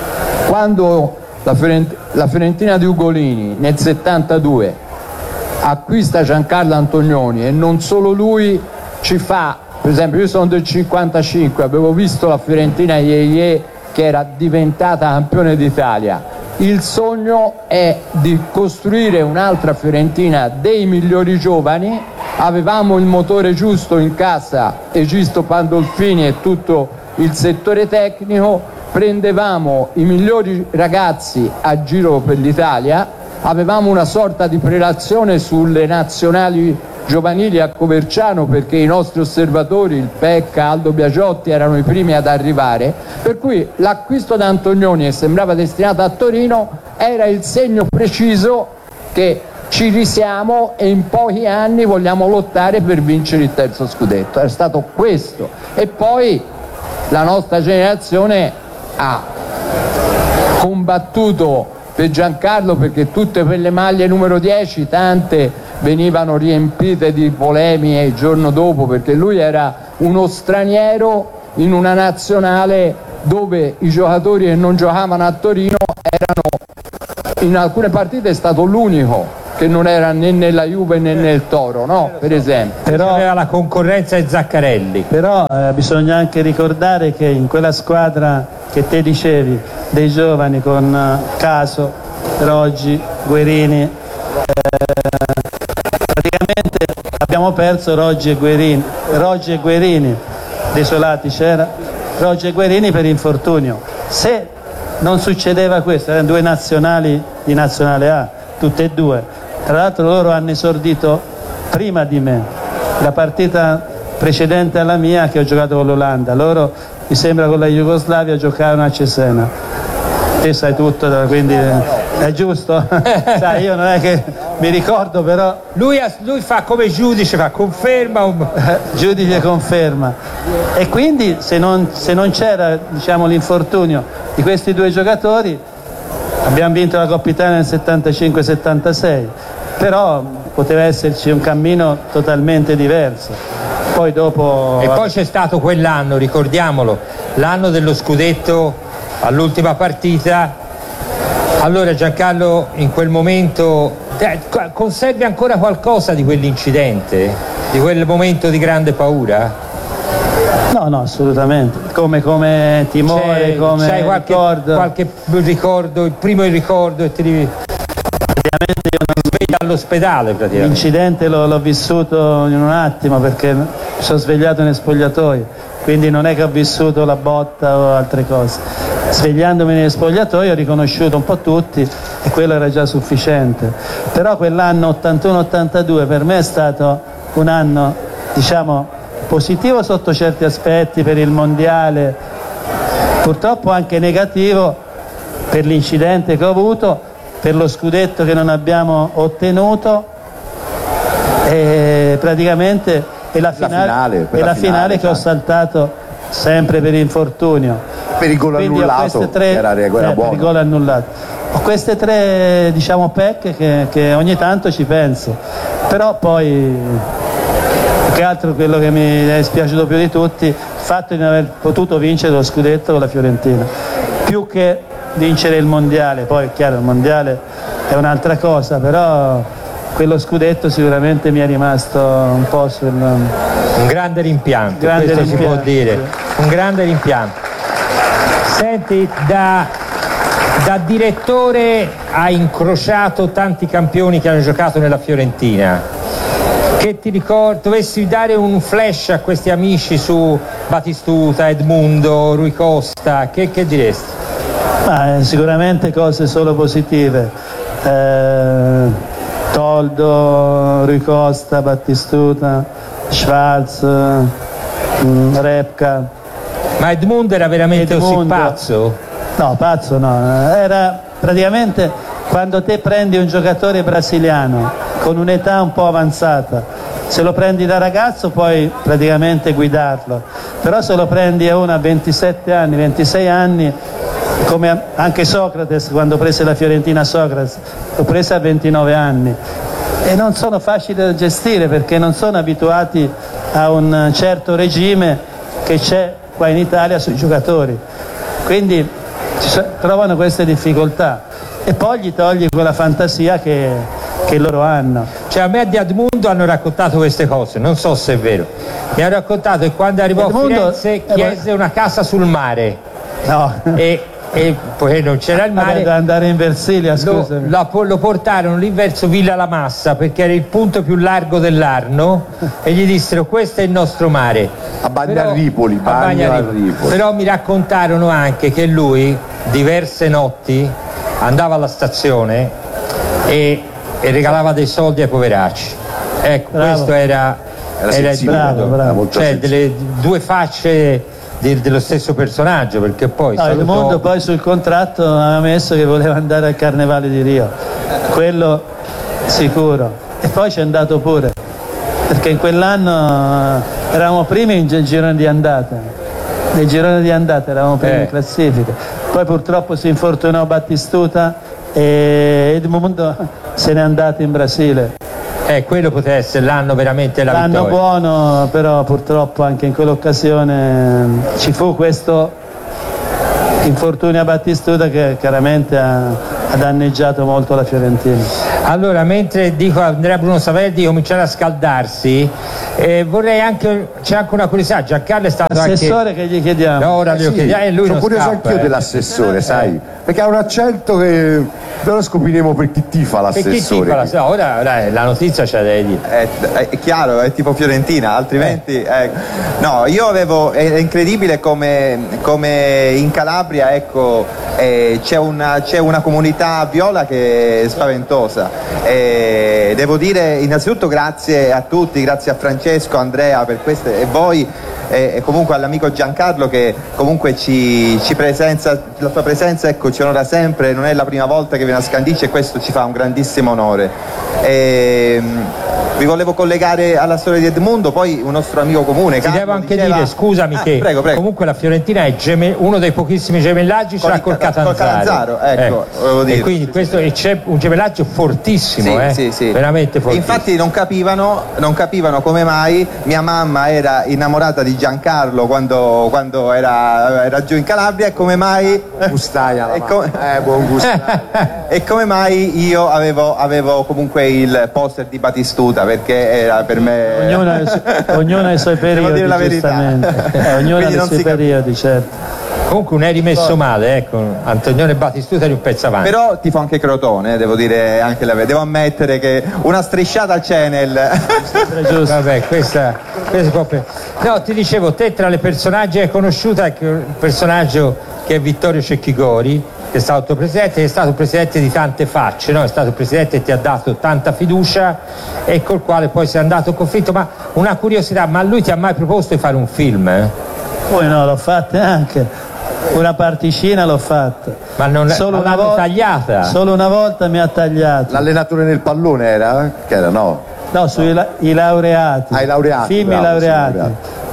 quando la, Fiorent- la Fiorentina di Ugolini nel settantadue acquista Giancarlo Antonioni e non solo lui, ci fa, per esempio io sono del cinquantacinque, avevo visto la Fiorentina Ieye che era diventata campione d'Italia. Il sogno è di costruire un'altra Fiorentina dei migliori giovani, avevamo il motore giusto in casa, Egisto Pandolfini e tutto il settore tecnico, prendevamo i migliori ragazzi a giro per l'Italia, avevamo una sorta di prelazione sulle nazionali giovanili a Coverciano perché i nostri osservatori, il Pecca, Aldo Biagiotti, erano i primi ad arrivare, per cui l'acquisto da Antonioni, che sembrava destinato a Torino, era il segno preciso che ci risiamo e in pochi anni vogliamo lottare per vincere il terzo scudetto. È stato questo. E poi la nostra generazione ha combattuto per Giancarlo, perché tutte quelle maglie numero dieci, tante venivano riempite di polemiche il giorno dopo, perché lui era uno straniero in una nazionale dove i giocatori che non giocavano a Torino erano, in alcune partite è stato l'unico che non era né nella Juve né nel Toro, no? Per esempio. Però aveva la concorrenza di Zaccarelli. Però eh, bisogna anche ricordare che in quella squadra che te dicevi, dei giovani con eh, Caso, Roggi, Guerini, eh, praticamente abbiamo perso Roggi e Guerini, Roggi e Guerini, Desolati c'era, Roggi e Guerini per infortunio. Se non succedeva questo, erano due nazionali di Nazionale A, tutte e due. Tra l'altro loro hanno esordito prima di me, la partita precedente alla mia che ho giocato con l'Olanda, loro mi sembra con la Jugoslavia giocavano a Cesena. Te sai tutto, quindi è giusto? Sai, io non è che mi ricordo, però lui, lui fa come giudice, fa conferma un... giudice conferma, e quindi se non, se non c'era, diciamo, l'infortunio di questi due giocatori abbiamo vinto la Coppa Italia nel settantacinque settantasei, però poteva esserci un cammino totalmente diverso. Poi dopo... E poi c'è stato quell'anno, ricordiamolo, l'anno dello scudetto all'ultima partita. Allora Giancarlo in quel momento eh, conservi ancora qualcosa di quell'incidente, di quel momento di grande paura? No, no, assolutamente. Come, come timore, c'è, come c'hai qualche ricordo. qualche ricordo, il primo il ricordo e ti rivi... Praticamente io non sveglia all'ospedale praticamente. L'incidente l'ho, l'ho vissuto in un attimo perché mi sono svegliato nel spogliatoio, quindi non è che ho vissuto la botta o altre cose. Svegliandomi nel spogliatoio ho riconosciuto un po' tutti e quello era già sufficiente. Però quell'anno ottantuno ottantadue per me è stato un anno, diciamo, positivo sotto certi aspetti per il mondiale, purtroppo anche negativo per l'incidente che ho avuto, per lo scudetto che non abbiamo ottenuto e praticamente e la finale, la finale, e la la finale, finale che ho saltato sempre per infortunio, per il gol annullato, tre, era, era eh, per il gol annullato. Ho queste tre, diciamo, pecche che, che ogni tanto ci penso, però poi che altro quello che mi è dispiaciuto più di tutti, il fatto di non aver potuto vincere lo scudetto con la Fiorentina, più che vincere il mondiale. Poi è chiaro, il mondiale è un'altra cosa, però quello scudetto sicuramente mi è rimasto un po' sul... un grande rimpianto, grande questo rimpianto, si può dire, sì. Un grande rimpianto. Senti, da, da direttore hai incrociato tanti campioni che hanno giocato nella Fiorentina. Che ti ricordi, dovessi dare un flash a questi amici su Batistuta, Edmundo, Rui Costa, che, che diresti? Ah, sicuramente cose solo positive. Eh, Toldo, Rui Costa, Battistuta, Schwarz, mh, Repka. Ma Edmundo era veramente Edmundo, così pazzo? No, pazzo no, era praticamente quando te prendi un giocatore brasiliano con un'età un po' avanzata, se lo prendi da ragazzo puoi praticamente guidarlo, però se lo prendi a uno a ventisette anni, ventisei anni, come anche Socrates, quando prese la Fiorentina Socrates, lo prese a ventinove anni e non sono facili da gestire perché non sono abituati a un certo regime che c'è qua in Italia sui giocatori, quindi si trovano queste difficoltà e poi gli togli quella fantasia che, che loro hanno. Cioè a me di Edmundo hanno raccontato queste cose, non so se è vero, mi hanno raccontato che quando arrivò Edmundo, a Firenze eh, chiese una casa sul mare. No. E, e poi non c'era il mare, da andare in Versilia, scusami. Lo, lo, lo portarono lì verso Villa La Massa perché era il punto più largo dell'Arno e gli dissero questo è il nostro mare, a Bagnaripoli, Bagnaripoli. Però mi raccontarono anche che lui diverse notti andava alla stazione e, e regalava dei soldi ai poveracci. Ecco, bravo. Questo era, era, era il bravo, bravo. Cioè delle due facce di, dello stesso personaggio, perché poi no, salutò... il mondo poi sul contratto aveva messo che voleva andare al Carnevale di Rio, quello sicuro, e poi c'è andato pure perché in quell'anno eravamo primi in girone di andata, nei gironi di andata eravamo primi Eh. in classifica, poi purtroppo si infortunò Battistuta e Edmundo se n'è andato in Brasile. Eh, quello poteva essere l'anno veramente la L'anno vittoria. buono, però purtroppo anche in quell'occasione ci fu questo infortunio a Battistuta che chiaramente ha, ha danneggiato molto la Fiorentina. Allora, mentre dico a Andrea Bruno Savelli di cominciare a scaldarsi, eh, vorrei anche, c'è anche una curiosità, Giancarlo è stato L'assessore anche... che gli chiediamo. No, ora glielo Sì, chiediamo e lui sono non curioso scappa, anch'io eh. dell'assessore, sai, perché ha un accento che però scopriremo per chi tifa Per chi l'assessore. tifa la- no, ora, ora la notizia c'è da dire. È, è chiaro, è tipo Fiorentina, altrimenti eh. No, io avevo, è incredibile come, come in Calabria, ecco, eh, c'è, una, c'è una comunità viola che è spaventosa. Eh, devo dire innanzitutto grazie a tutti, grazie a Francesco, Andrea per queste e voi e, e comunque all'amico Giancarlo che comunque ci, ci presenza, la sua presenza ecco ci onora sempre, non è la prima volta che viene a Scandicci e questo ci fa un grandissimo onore. E, vi volevo collegare alla storia di Edmundo, poi un nostro amico comune. Ti Carlo, devo anche diceva... dire, scusami, Ah, che prego, prego. comunque la Fiorentina è geme- uno dei pochissimi gemellaggi, ce Con l'ha il col Cat- Catanzaro. col Catanzaro, ecco, volevo E dire. quindi questo e c'è un gemellaggio fortissimo, Sì, eh? sì, sì. veramente E fortissimo. infatti non capivano, non capivano come mai mia mamma era innamorata di Giancarlo quando, quando era, era giù in Calabria e come mai Gustaia, e, come, eh, buon gusto. e come mai io avevo, avevo comunque il poster di Battistuta perché era per me Ognuno ha i su- ognuno ha i suoi Devo periodi, dire la verità. giustamente. Eh, ognuno ha Quindi i non suoi si capisce. periodi, certo. Comunque non eri messo male, ecco, Antonione Battistuta di un pezzo avanti. Però tifo anche Crotone, eh, devo dire anche la verità. Devo ammettere che una strisciata al Cenel. Vabbè, questa, questa si può pre- No, ti dicevo, te tra le personaggi hai conosciuto anche un personaggio che è Vittorio Cecchigori, che è stato presidente, che è stato presidente di tante facce, no? È stato presidente e ti ha dato tanta fiducia e col quale poi sei andato in conflitto. Ma una curiosità, ma lui ti ha mai proposto di fare un film? Eh? Poi no, l'ho fatta anche. Una particina l'ho fatta. Ma non solo ma una l'hanno volta, tagliata? Solo una volta mi ha tagliato. L'allenatore nel pallone era? Che era no? No, sui la- i laureati. Ah, i laureati, Film bravo, i laureati. sì, laureati.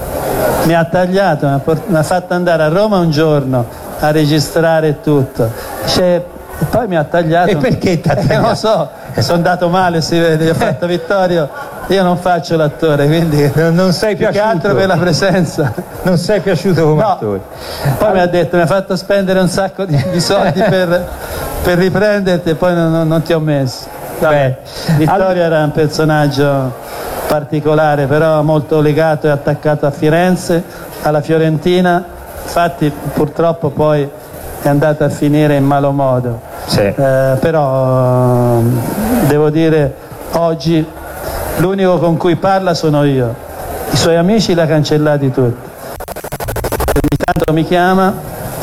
Mi ha tagliato, mi ha, port- mi ha fatto andare a Roma un giorno a registrare tutto. Cioè, e poi mi ha tagliato. E perché ti ha Eh, non tagliato? lo so, sono andato male, si vede. Io ho fatto Vittorio, io non faccio l'attore, quindi non, non sei più che piaciuto altro per la presenza. Non sei piaciuto come No. attore? Poi mi ha detto, mi ha fatto spendere un sacco di, di soldi per, per riprenderti e poi non, non- non ti ho messo. Vabbè, Vittorio era un personaggio particolare, però molto legato e attaccato a Firenze, alla Fiorentina. Infatti purtroppo poi è andata a finire in malo modo. Sì. Eh, però devo dire oggi l'unico con cui parla sono io. I suoi amici li ha cancellati tutti. Ogni tanto mi chiama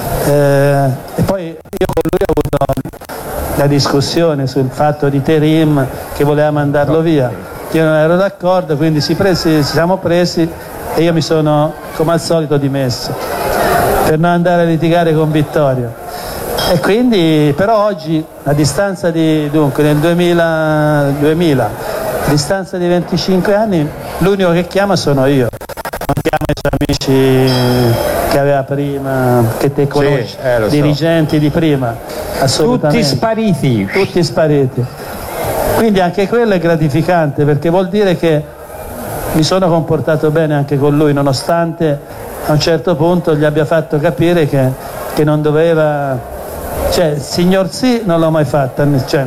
eh, e poi io con lui ho avuto la discussione sul fatto di Terim che voleva mandarlo via. Io non ero d'accordo, quindi si, presi, ci siamo presi e io mi sono come al solito dimesso per non andare a litigare con Vittorio. E quindi, però oggi, a distanza di, dunque nel duemila, duemila, a distanza di venticinque anni, l'unico che chiama sono io. Non chiama i suoi amici che aveva prima, che te conosci, eh, lo so. dirigenti di prima, assolutamente. Tutti spariti. Tutti spariti. Quindi anche quello è gratificante perché vuol dire che mi sono comportato bene anche con lui, nonostante a un certo punto gli abbia fatto capire che, che non doveva, cioè signor sì non l'ho mai fatta, cioè,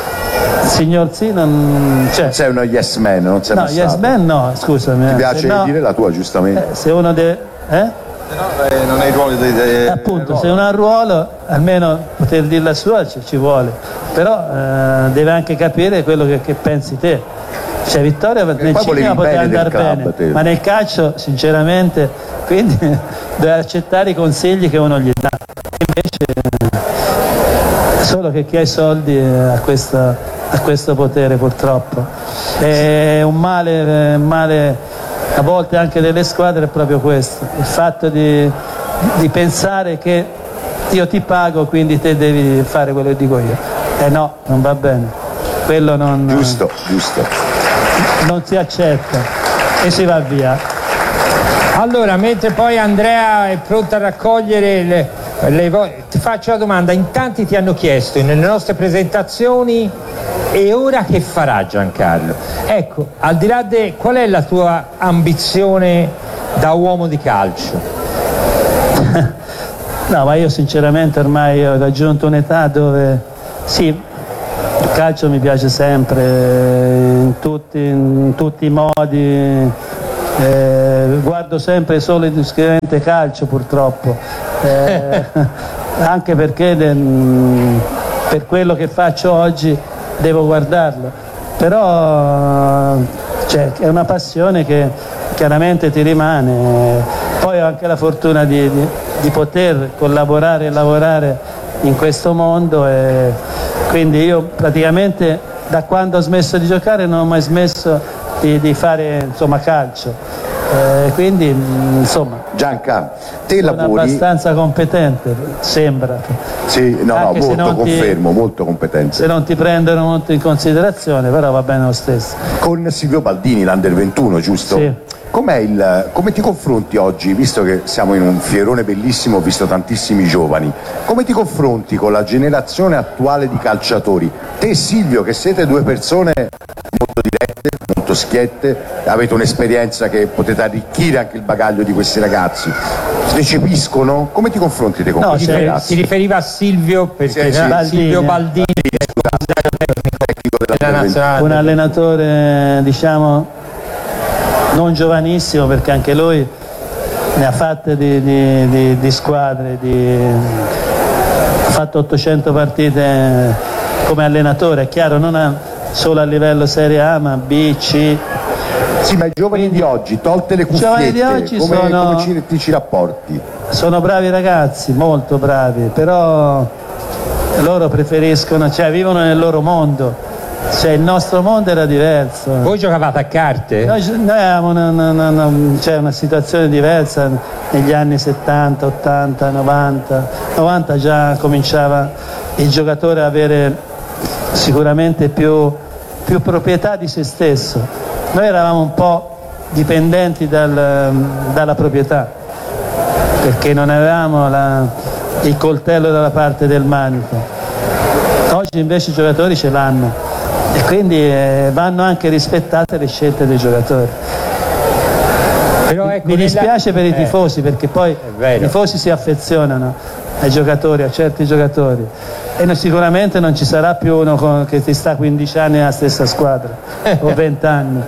signor sì non, cioè, Sei uno yes man, non sei no, mai yes stato. man no, scusami. Ti eh, piace se no- dire la tua, giustamente? eh, se uno deve, eh? non hai ruoli di, di- Appunto, se uno ha un ruolo, almeno poter dire la sua ci, ci vuole, però eh, deve anche capire quello che, che pensi te. Cioè Vittorio nel poi volevi cinema poteva bene del andare club, bene, te. ma nel calcio sinceramente, quindi deve accettare i consigli che uno gli dà. Invece eh, solo che chi ha i soldi eh, ha questo, ha questo potere purtroppo. È un male, un male a volte anche delle squadre è proprio questo, il fatto di, di pensare che io ti pago quindi te devi fare quello che dico io. Eh no, non va bene. Quello non, Giusto, giusto. non si accetta e si va via. Allora, mentre poi Andrea è pronta a raccogliere le, le vo- ti faccio la domanda, in tanti ti hanno chiesto nelle nostre presentazioni e ora che farà Giancarlo? Ecco, al di là di qual è la tua ambizione da uomo di calcio? No, ma io sinceramente ormai ho raggiunto un'età dove sì, il calcio mi piace sempre, in tutti, in tutti i modi, eh, guardo sempre solo ed esclusivamente calcio purtroppo, eh, anche perché de, per quello che faccio oggi devo guardarlo, però cioè, è una passione che chiaramente ti rimane. Poi ho anche la fortuna di, di, di poter collaborare e lavorare in questo mondo e quindi io praticamente da quando ho smesso di giocare non ho mai smesso di, di fare insomma calcio, eh, quindi insomma Gianca, te sono lavori abbastanza competente, sembra. Sì, no, no, Anche se molto non ti- confermo, molto competente. Se non ti prendono molto in considerazione, però va bene lo stesso. Con Silvio Baldini, l'Under ventuno, giusto? Sì. Com'è il, come ti confronti oggi, visto che siamo in un fierone bellissimo, ho visto tantissimi giovani, come ti confronti con la generazione attuale di calciatori? Te e Silvio, che siete due persone molto dirette, molto schiette, avete un'esperienza che potete arricchire anche il bagaglio di questi ragazzi, recepiscono? Come ti confronti te con No, questi cioè, ragazzi? si riferiva a Silvio perché Sì, sì. era Silvio Baldini. Baldini della nazionale. Un allenatore diciamo non giovanissimo, perché anche lui ne ha fatte di, di, di, di squadre, di, ha fatto ottocento partite come allenatore, è chiaro, non a, solo a livello Serie A ma B, C. Sì, ma i giovani di oggi, tolte le I giovani di cuffiette, oggi come, sono- come ci, ti ci rapporti? Sono bravi ragazzi, molto bravi, però loro preferiscono, cioè vivono nel loro mondo, cioè il nostro mondo era diverso. Voi giocavate a carte? Noi, noi avevamo una, una- una- una- cioè una situazione diversa negli anni settanta, ottanta, novanta. novanta già cominciava il giocatore ad avere sicuramente più, più proprietà di se stesso. Noi eravamo un po' dipendenti dal- dalla proprietà, perché non avevamo la- il coltello dalla parte del manico. Oggi invece i giocatori ce l'hanno e quindi eh, vanno anche rispettate le scelte dei giocatori. Però ecco, Mi dispiace per i eh, tifosi, perché poi i tifosi si affezionano ai giocatori, a certi giocatori, e no- sicuramente non ci sarà più uno con- che ti sta quindici anni nella stessa squadra o venti anni.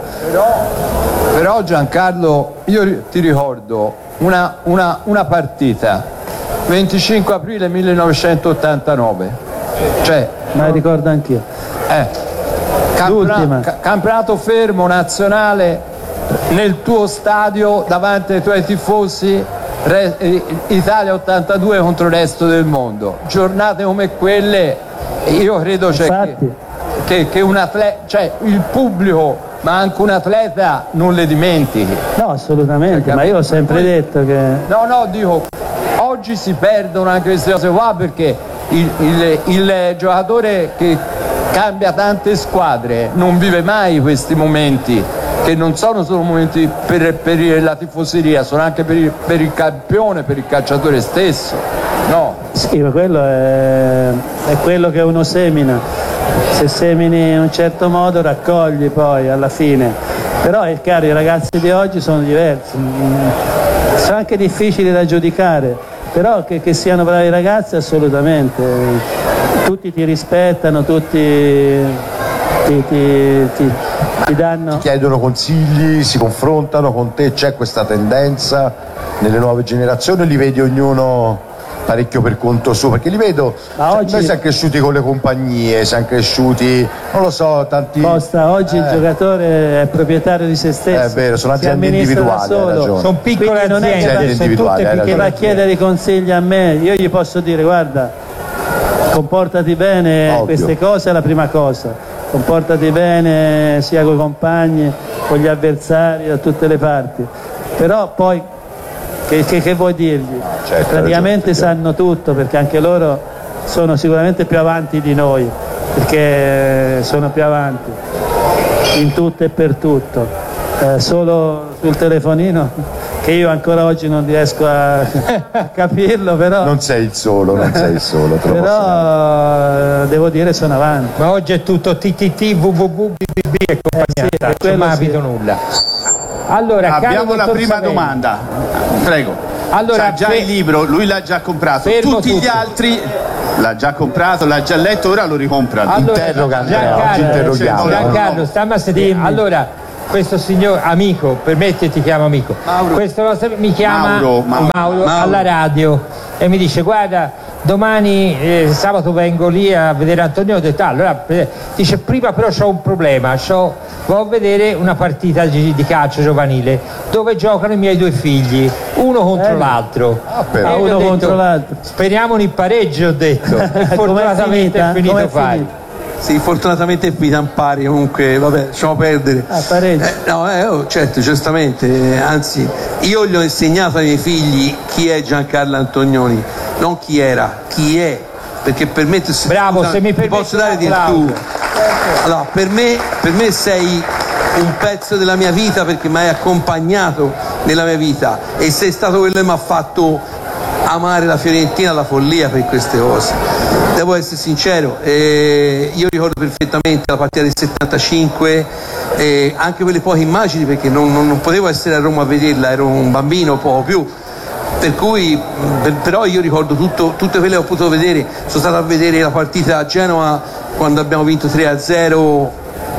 Però Giancarlo, io ri- ti ricordo una, una- una partita, venticinque aprile millenovecentottantanove, cioè, Ma ricordo anch'io. eh, campionato, ca- campionato fermo nazionale nel tuo stadio davanti ai tuoi tifosi, re- eh, Italia ottantadue contro il resto del mondo. Giornate come quelle, io credo cioè, che, che, che un atleta, cioè il pubblico ma anche un atleta non le dimentichi. No, assolutamente, ma io ho sempre detto che No, no, dico, oggi si perdono anche queste cose qua perché il, il- il giocatore che cambia tante squadre non vive mai questi momenti, che non sono solo momenti per, per la tifoseria, sono anche per il, per il campione, per il calciatore stesso. No. Sì, ma quello è, è quello che uno semina. Se semini in un certo modo raccogli poi alla fine. Però è chiaro, i ragazzi di oggi sono diversi, mm, sono anche difficili da giudicare, però che, che siano bravi ragazzi assolutamente. Tutti ti rispettano, tutti ti, ti- ti- ti danno... Ti chiedono consigli, si confrontano con te, c'è questa tendenza nelle nuove generazioni, li vedi ognuno parecchio per conto suo, perché li vedo, cioè, oggi- noi siamo cresciuti con le compagnie, siamo cresciuti, non lo so, tanti... Costa, oggi il Eh. giocatore è proprietario di se stesso. È vero, sono si aziende amministra da individuali, hai solo. ragione. Sono piccole Quindi non è che aziende, va- Aziende sono individuali, tutte hai che piccole va a ragione. chiedere i consigli a me, io gli posso dire guarda, comportati bene, Ovvio. queste cose è la prima cosa, comportati bene sia con i compagni, con gli avversari, da tutte le parti, però poi che, che- che vuoi dirgli? Certo, Praticamente hai ragione, sanno tutto, perché anche loro sono sicuramente più avanti di noi, perché sono più avanti in tutto e per tutto. Eh, solo sul telefonino che io ancora oggi non riesco a, a capirlo, però non sei il solo, non sei il solo, te lo posso però devo dire sono avanti. Ma oggi è tutto T T T, W W W, B B B e compagnia, Eh sì, non quello mi ha sì. capito nulla. Allora, caro abbiamo la dottor prima Savelli. domanda, prego. Allora, C'ha già fe- il libro, lui l'ha già comprato, Fermo tutti tutti. gli altri l'ha già comprato, l'ha già letto, ora lo ricompra. Allora, Giancarlo, Giancarlo, stamma a sentire. Allora, questo signor amico, permetti ti chiamo amico, Mauro. questo nostro mi chiama Mauro, Mauro, Mauro Mauro. alla radio e mi dice guarda domani eh, sabato vengo lì a vedere Antonio. Ho detto ah, allora eh, dice prima però c'ho un problema, c'ho, vado a vedere una partita di, di calcio giovanile dove giocano i miei due figli, uno contro Eh. l'altro. però. E io Uno ho detto, contro l'altro. speriamo in pareggio, ho detto. E fortunatamente è finito Com'è pari. finita? Sì, fortunatamente è finita in pari, comunque, vabbè, lasciamo perdere. Ah, pareggio. Eh, no, eh, oh, certo, giustamente, eh, anzi, io gli ho insegnato ai miei figli chi è Giancarlo Antonioni, non chi era, chi è, perché per me tu Bravo, scusa, se mi ti permetti posso dare un del tu. applauso. Allora, per me, per me sei un pezzo della mia vita perché mi hai accompagnato nella mia vita e sei stato quello che mi ha fatto amare la Fiorentina alla follia per queste cose. Devo essere sincero, eh, io ricordo perfettamente la partita del settantacinque, eh, anche per le poche immagini perché non, non, non potevo essere a Roma a vederla, ero un bambino, poco più, per cui per, però io ricordo tutto, tutte quelle che ho potuto vedere. Sono stato a vedere la partita a Genova quando abbiamo vinto tre a zero,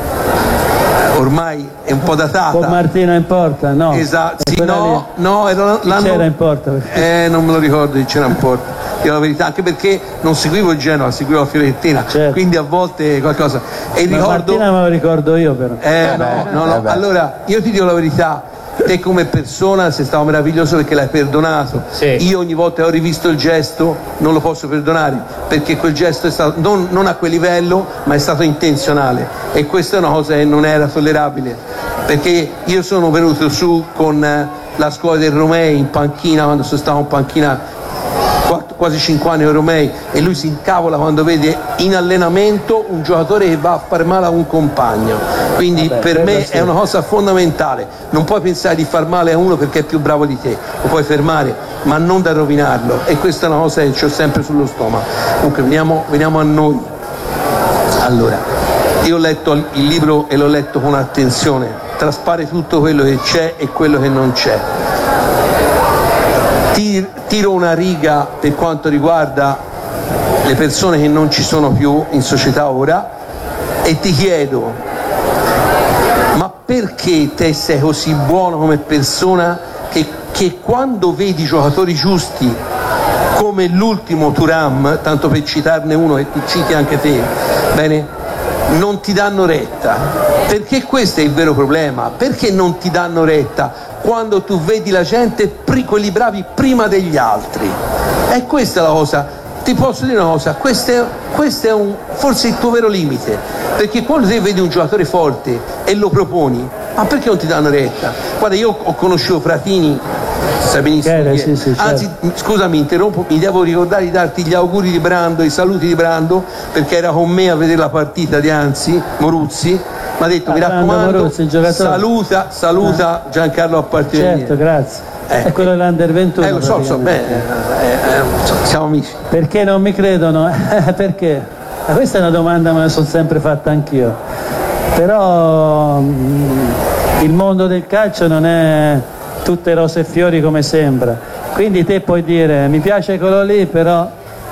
ormai è un po' datata. Con Martino in porta, no? Esatto, È sì, quella no, lì. no, era Chi l'anno... c'era in porta? Eh, non me lo ricordo chi c'era in porta, dico la verità, anche perché non seguivo il Genoa, seguivo la Fiorentina, quindi a volte qualcosa. E Ma ricordo... Martina me lo ricordo io però. Eh, no, no, no. Allora, io ti dico la verità, te come persona sei stato meraviglioso perché l'hai perdonato. Io ogni volta che ho rivisto il gesto non lo posso perdonare, perché quel gesto è stato non, non a quel livello, ma è stato intenzionale. E questa è una cosa che non era tollerabile, perché io sono venuto su con eh, la scuola del Romei in panchina, quando sono stato in panchina quattro, quasi cinque anni con Romei, e lui si incavola quando vede in allenamento un giocatore che va a far male a un compagno. Quindi Vabbè, per me quello sì. è una cosa fondamentale, non puoi pensare di far male a uno perché è più bravo di te, lo puoi fermare ma non da rovinarlo, e questa è una cosa che ho sempre sullo stomaco. Comunque veniamo, veniamo a noi. Allora, io ho letto il libro e l'ho letto con attenzione, traspare tutto quello che c'è e quello che non c'è. Ti- tiro una riga per quanto riguarda le persone che non ci sono più in società ora e ti chiedo, ma perché te sei così buono come persona che, che quando vedi giocatori giusti come l'ultimo Thuram, tanto per citarne uno che tu citi anche te, bene, non ti danno retta? Perché questo è il vero problema. Perché non ti danno retta quando tu vedi la gente, pri- quelli bravi prima degli altri? E questa è la cosa. Ti posso dire una cosa, questo è, questo è un, forse il tuo vero limite, perché quando te vedi un giocatore forte e lo proponi, ma perché non ti danno retta? Guarda, io ho conosciuto Fratini, sai benissimo Chiaro, chi è. sì, sì, Anzi, scusami, interrompo, mi devo ricordare di darti gli auguri di Brando, i saluti di Brando, perché era con me a vedere la partita di Anzi, Moruzzi, mi ha detto, Ah, mi Brando raccomando, Moruzzi, il giocatore. saluta, saluta Giancarlo a partire. Certo, grazie. È quello dell'Under ventuno. Eh, lo so, lo so, beh, eh, eh, siamo amici. Perché non mi credono? Perché? Ma questa è una domanda, me la sono sempre fatta anch'io. Però mm, il mondo del calcio non è tutte rose e fiori come sembra. Quindi te puoi dire, mi piace quello lì, però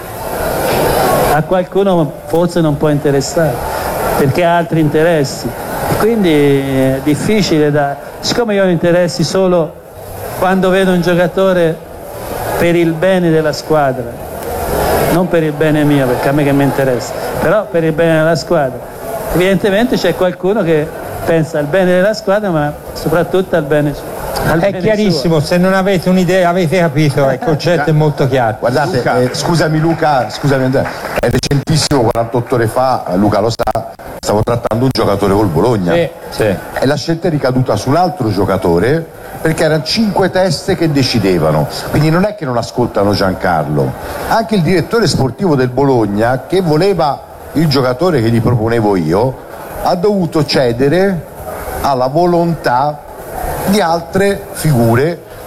a qualcuno forse non può interessare, perché ha altri interessi. E quindi è difficile da... Siccome io ho interessi solo quando vedo un giocatore per il bene della squadra, non per il bene mio, perché a me che mi interessa, però per il bene della squadra. Evidentemente c'è qualcuno che pensa al bene della squadra, ma soprattutto al bene suo. È chiarissimo, se non avete un'idea, avete capito, il concetto è molto chiaro. Guardate, Luca. eh, scusami Luca, scusami Andrea, è recentissimo, quarantotto ore fa, Luca lo sa, stavo trattando un giocatore col Bologna. Sì, sì. E la scelta è ricaduta su un altro giocatore, perché erano cinque teste che decidevano, quindi non è che non ascoltano Giancarlo. Anche il direttore sportivo del Bologna, che voleva il giocatore che gli proponevo io, ha dovuto cedere alla volontà di altre figure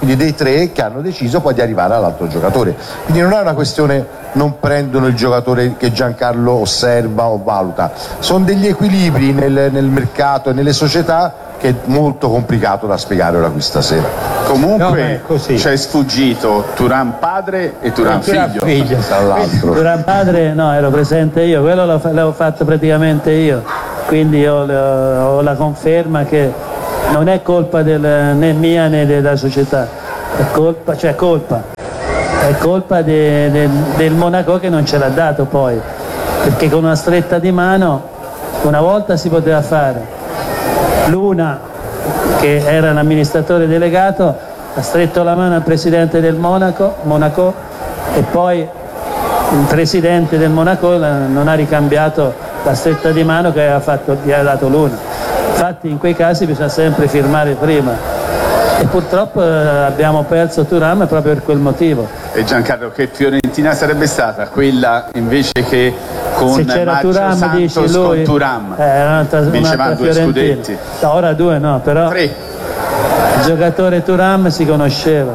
quindi dei tre che hanno deciso poi di arrivare all'altro giocatore. Quindi non è una questione non prendono il giocatore che Giancarlo osserva o valuta, sono degli equilibri nel, nel mercato e nelle società che è molto complicato da spiegare ora qui stasera. Comunque ci è sfuggito Thuram padre e Thuram figlio, figlio. Tra l'altro. Thuram padre no, ero presente io, quello l'ho, l'ho fatto praticamente io, quindi ho, ho la conferma che non è colpa del, né mia né della società, è colpa, cioè colpa, è colpa de, de, del Monaco che non ce l'ha dato poi, perché con una stretta di mano una volta si poteva fare. Luna, che era l'amministratore delegato, ha stretto la mano al presidente del Monaco, Monaco e poi il presidente del Monaco non ha ricambiato la stretta di mano che aveva, fatto, gli aveva dato Luna. Infatti in quei casi bisogna sempre firmare prima e purtroppo abbiamo perso Thuram proprio per quel motivo. E Giancarlo, che Fiorentina sarebbe stata quella invece che con se c'era Maggio Thuram, Santos dici lui, con Thuram eh, un'altra, vincevano due Fiorentina. scudetti. No, ora due no, però Tre. il giocatore Thuram si conosceva.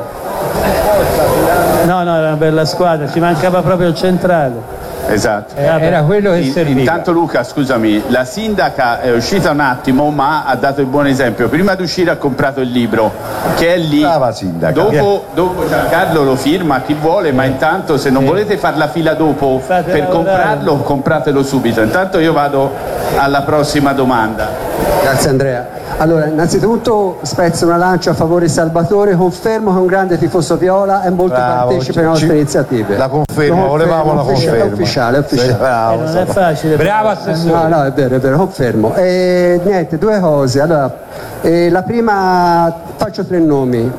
No, no, era una bella squadra, ci mancava proprio il centrale. Esatto. Era quello che In- serviva. Intanto Luca, scusami, la sindaca è uscita un attimo ma ha dato il buon esempio. Prima di uscire ha comprato il libro che è lì. Brava sindaca. Dopo, dopo Giancarlo lo firma chi vuole, ma intanto se non volete far la fila dopo per lavorare. comprarlo, compratelo subito. Intanto io vado alla prossima domanda. Grazie Andrea. Allora, innanzitutto spezzo una lancia a favore di Salvatore, confermo che è un grande tifoso viola e molto Bravo, partecipa alle ci- nostre iniziative. La conferma, Lo volevamo la ufficia- conferma. È ufficiale, è ufficiale. Sì, bravo, Eh, non è so- facile. Bravo No, assessore. no, è vero, è vero, confermo. E, niente, due cose. Allora, eh, la prima, faccio tre nomi.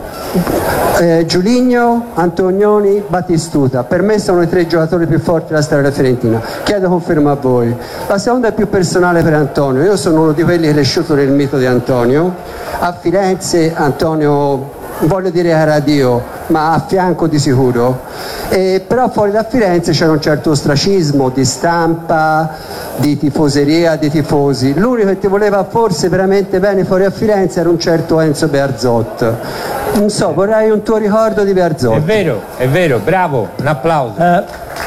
Eh, Giuligno, Antonioni, Battistuta. Per me sono i tre giocatori più forti della storia della Fiorentina. Chiedo conferma a voi. La seconda è più personale per Antonio. Io sono uno di quelli che è cresciuto nel mito di Antonio. A Firenze Antonio, voglio dire era Dio, ma a fianco di sicuro. Eh, però fuori da Firenze c'era un certo ostracismo di stampa, di tifoseria, di tifosi. L'unico che ti voleva forse veramente bene fuori a Firenze era un certo Enzo Bearzot. Non so, vorrei un tuo ricordo di Bearzot. È vero, è vero, bravo, un applauso. Eh,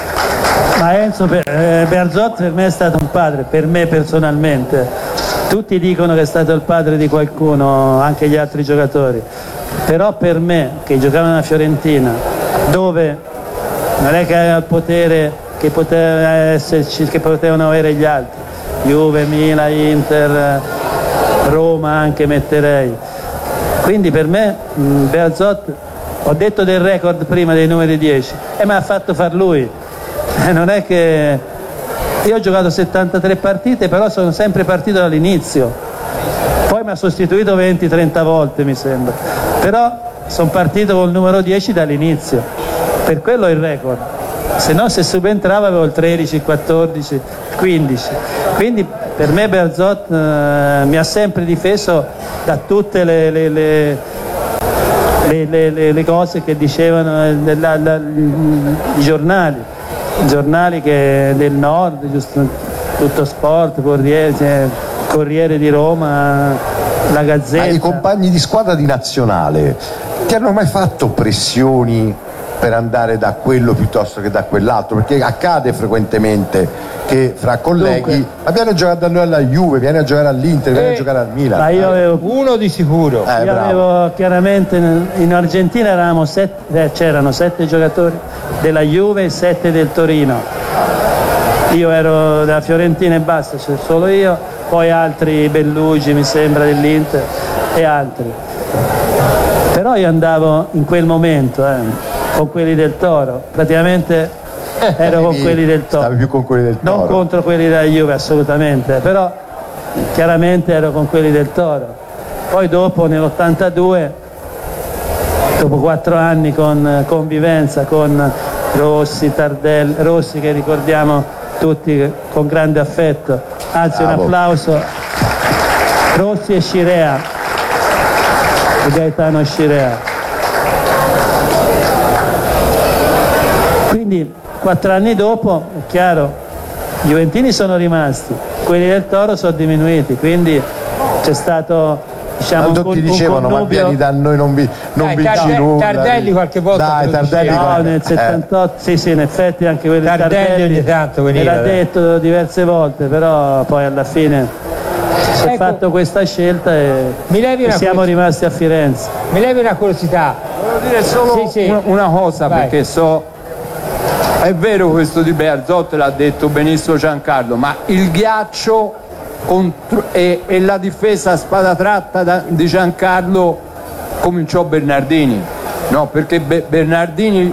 ma Enzo Be- eh, Bearzot per me è stato un padre, per me personalmente. Tutti dicono che è stato il padre di qualcuno, anche gli altri giocatori. Però per me, che giocava nella Fiorentina, dove non è che aveva il potere che poteva esserci, che potevano avere gli altri, Juve, Milan, Inter, Roma anche metterei. Quindi per me mh, Bearzot, ho detto del record prima dei numeri dieci, e me l'ha fatto far lui. Eh, non è che io ho giocato settantatré partite, però sono sempre partito dall'inizio. Poi mi ha sostituito venti trenta volte mi sembra, però sono partito col numero dieci dall'inizio, per quello è il record. Se no, se subentrava avevo il tredici, quattordici, quindici. Quindi per me Bearzot eh, mi ha sempre difeso da tutte le, le, le, le, le, le, le cose che dicevano eh, la, la, i giornali, i giornali che del nord, giusto, Tutto Sport, Corriere, cioè, Corriere di Roma, la Gazzetta. Ma i compagni di squadra di nazionale ti hanno mai fatto pressioni per andare da quello piuttosto che da quell'altro? Perché accade frequentemente che fra colleghi, Dunque, ma vieni a giocare da noi alla Juve, vieni a giocare all'Inter, vieni a giocare al Milan. Ma io avevo, uno di sicuro. Eh, io bravo. avevo chiaramente in Argentina eravamo sette, eh, c'erano sette giocatori della Juve e sette del Torino. Io ero della Fiorentina e basta, cioè solo io, poi altri Bellugi mi sembra dell'Inter e altri. Però io andavo in quel momento eh, con quelli del Toro, praticamente ero con quelli del Toro. Stavi più con quelli del Toro. Non contro quelli della Juve assolutamente, però chiaramente ero con quelli del Toro. Poi dopo nell'ottantadue, dopo quattro anni con convivenza con Rossi, Tardelli, Rossi che ricordiamo tutti con grande affetto, anzi un Bravo. applauso, Rossi e Scirea, e Gaetano Scirea. Quindi quattro anni dopo, è chiaro, i Juventini sono rimasti, quelli del Toro sono diminuiti, quindi c'è stato diciamo, Tanto un, ti dicevano, un ma connubio... vieni da noi, non, vi, non Dai, vinci Tarde- nulla. Tardelli qualche volta Dai, te lo Tardelli diceva. No, qualche- nel eh. settantotto, sì sì, in effetti anche quello di Tardelli Tardelli ogni tanto veniva, me l'ha eh. detto diverse volte, però poi alla fine si è Ecco, fatto questa scelta e, mi levi e una siamo curios- rimasti a Firenze. Mi levi una curiosità. Volevo dire solo Sì, sì. una- una cosa, Vai. perché so, è vero questo di Bearzot, l'ha detto benissimo Giancarlo, ma il ghiaccio contro- e, e la difesa a spada tratta da- di Giancarlo cominciò Bernardini, no? Perché Be- Bernardini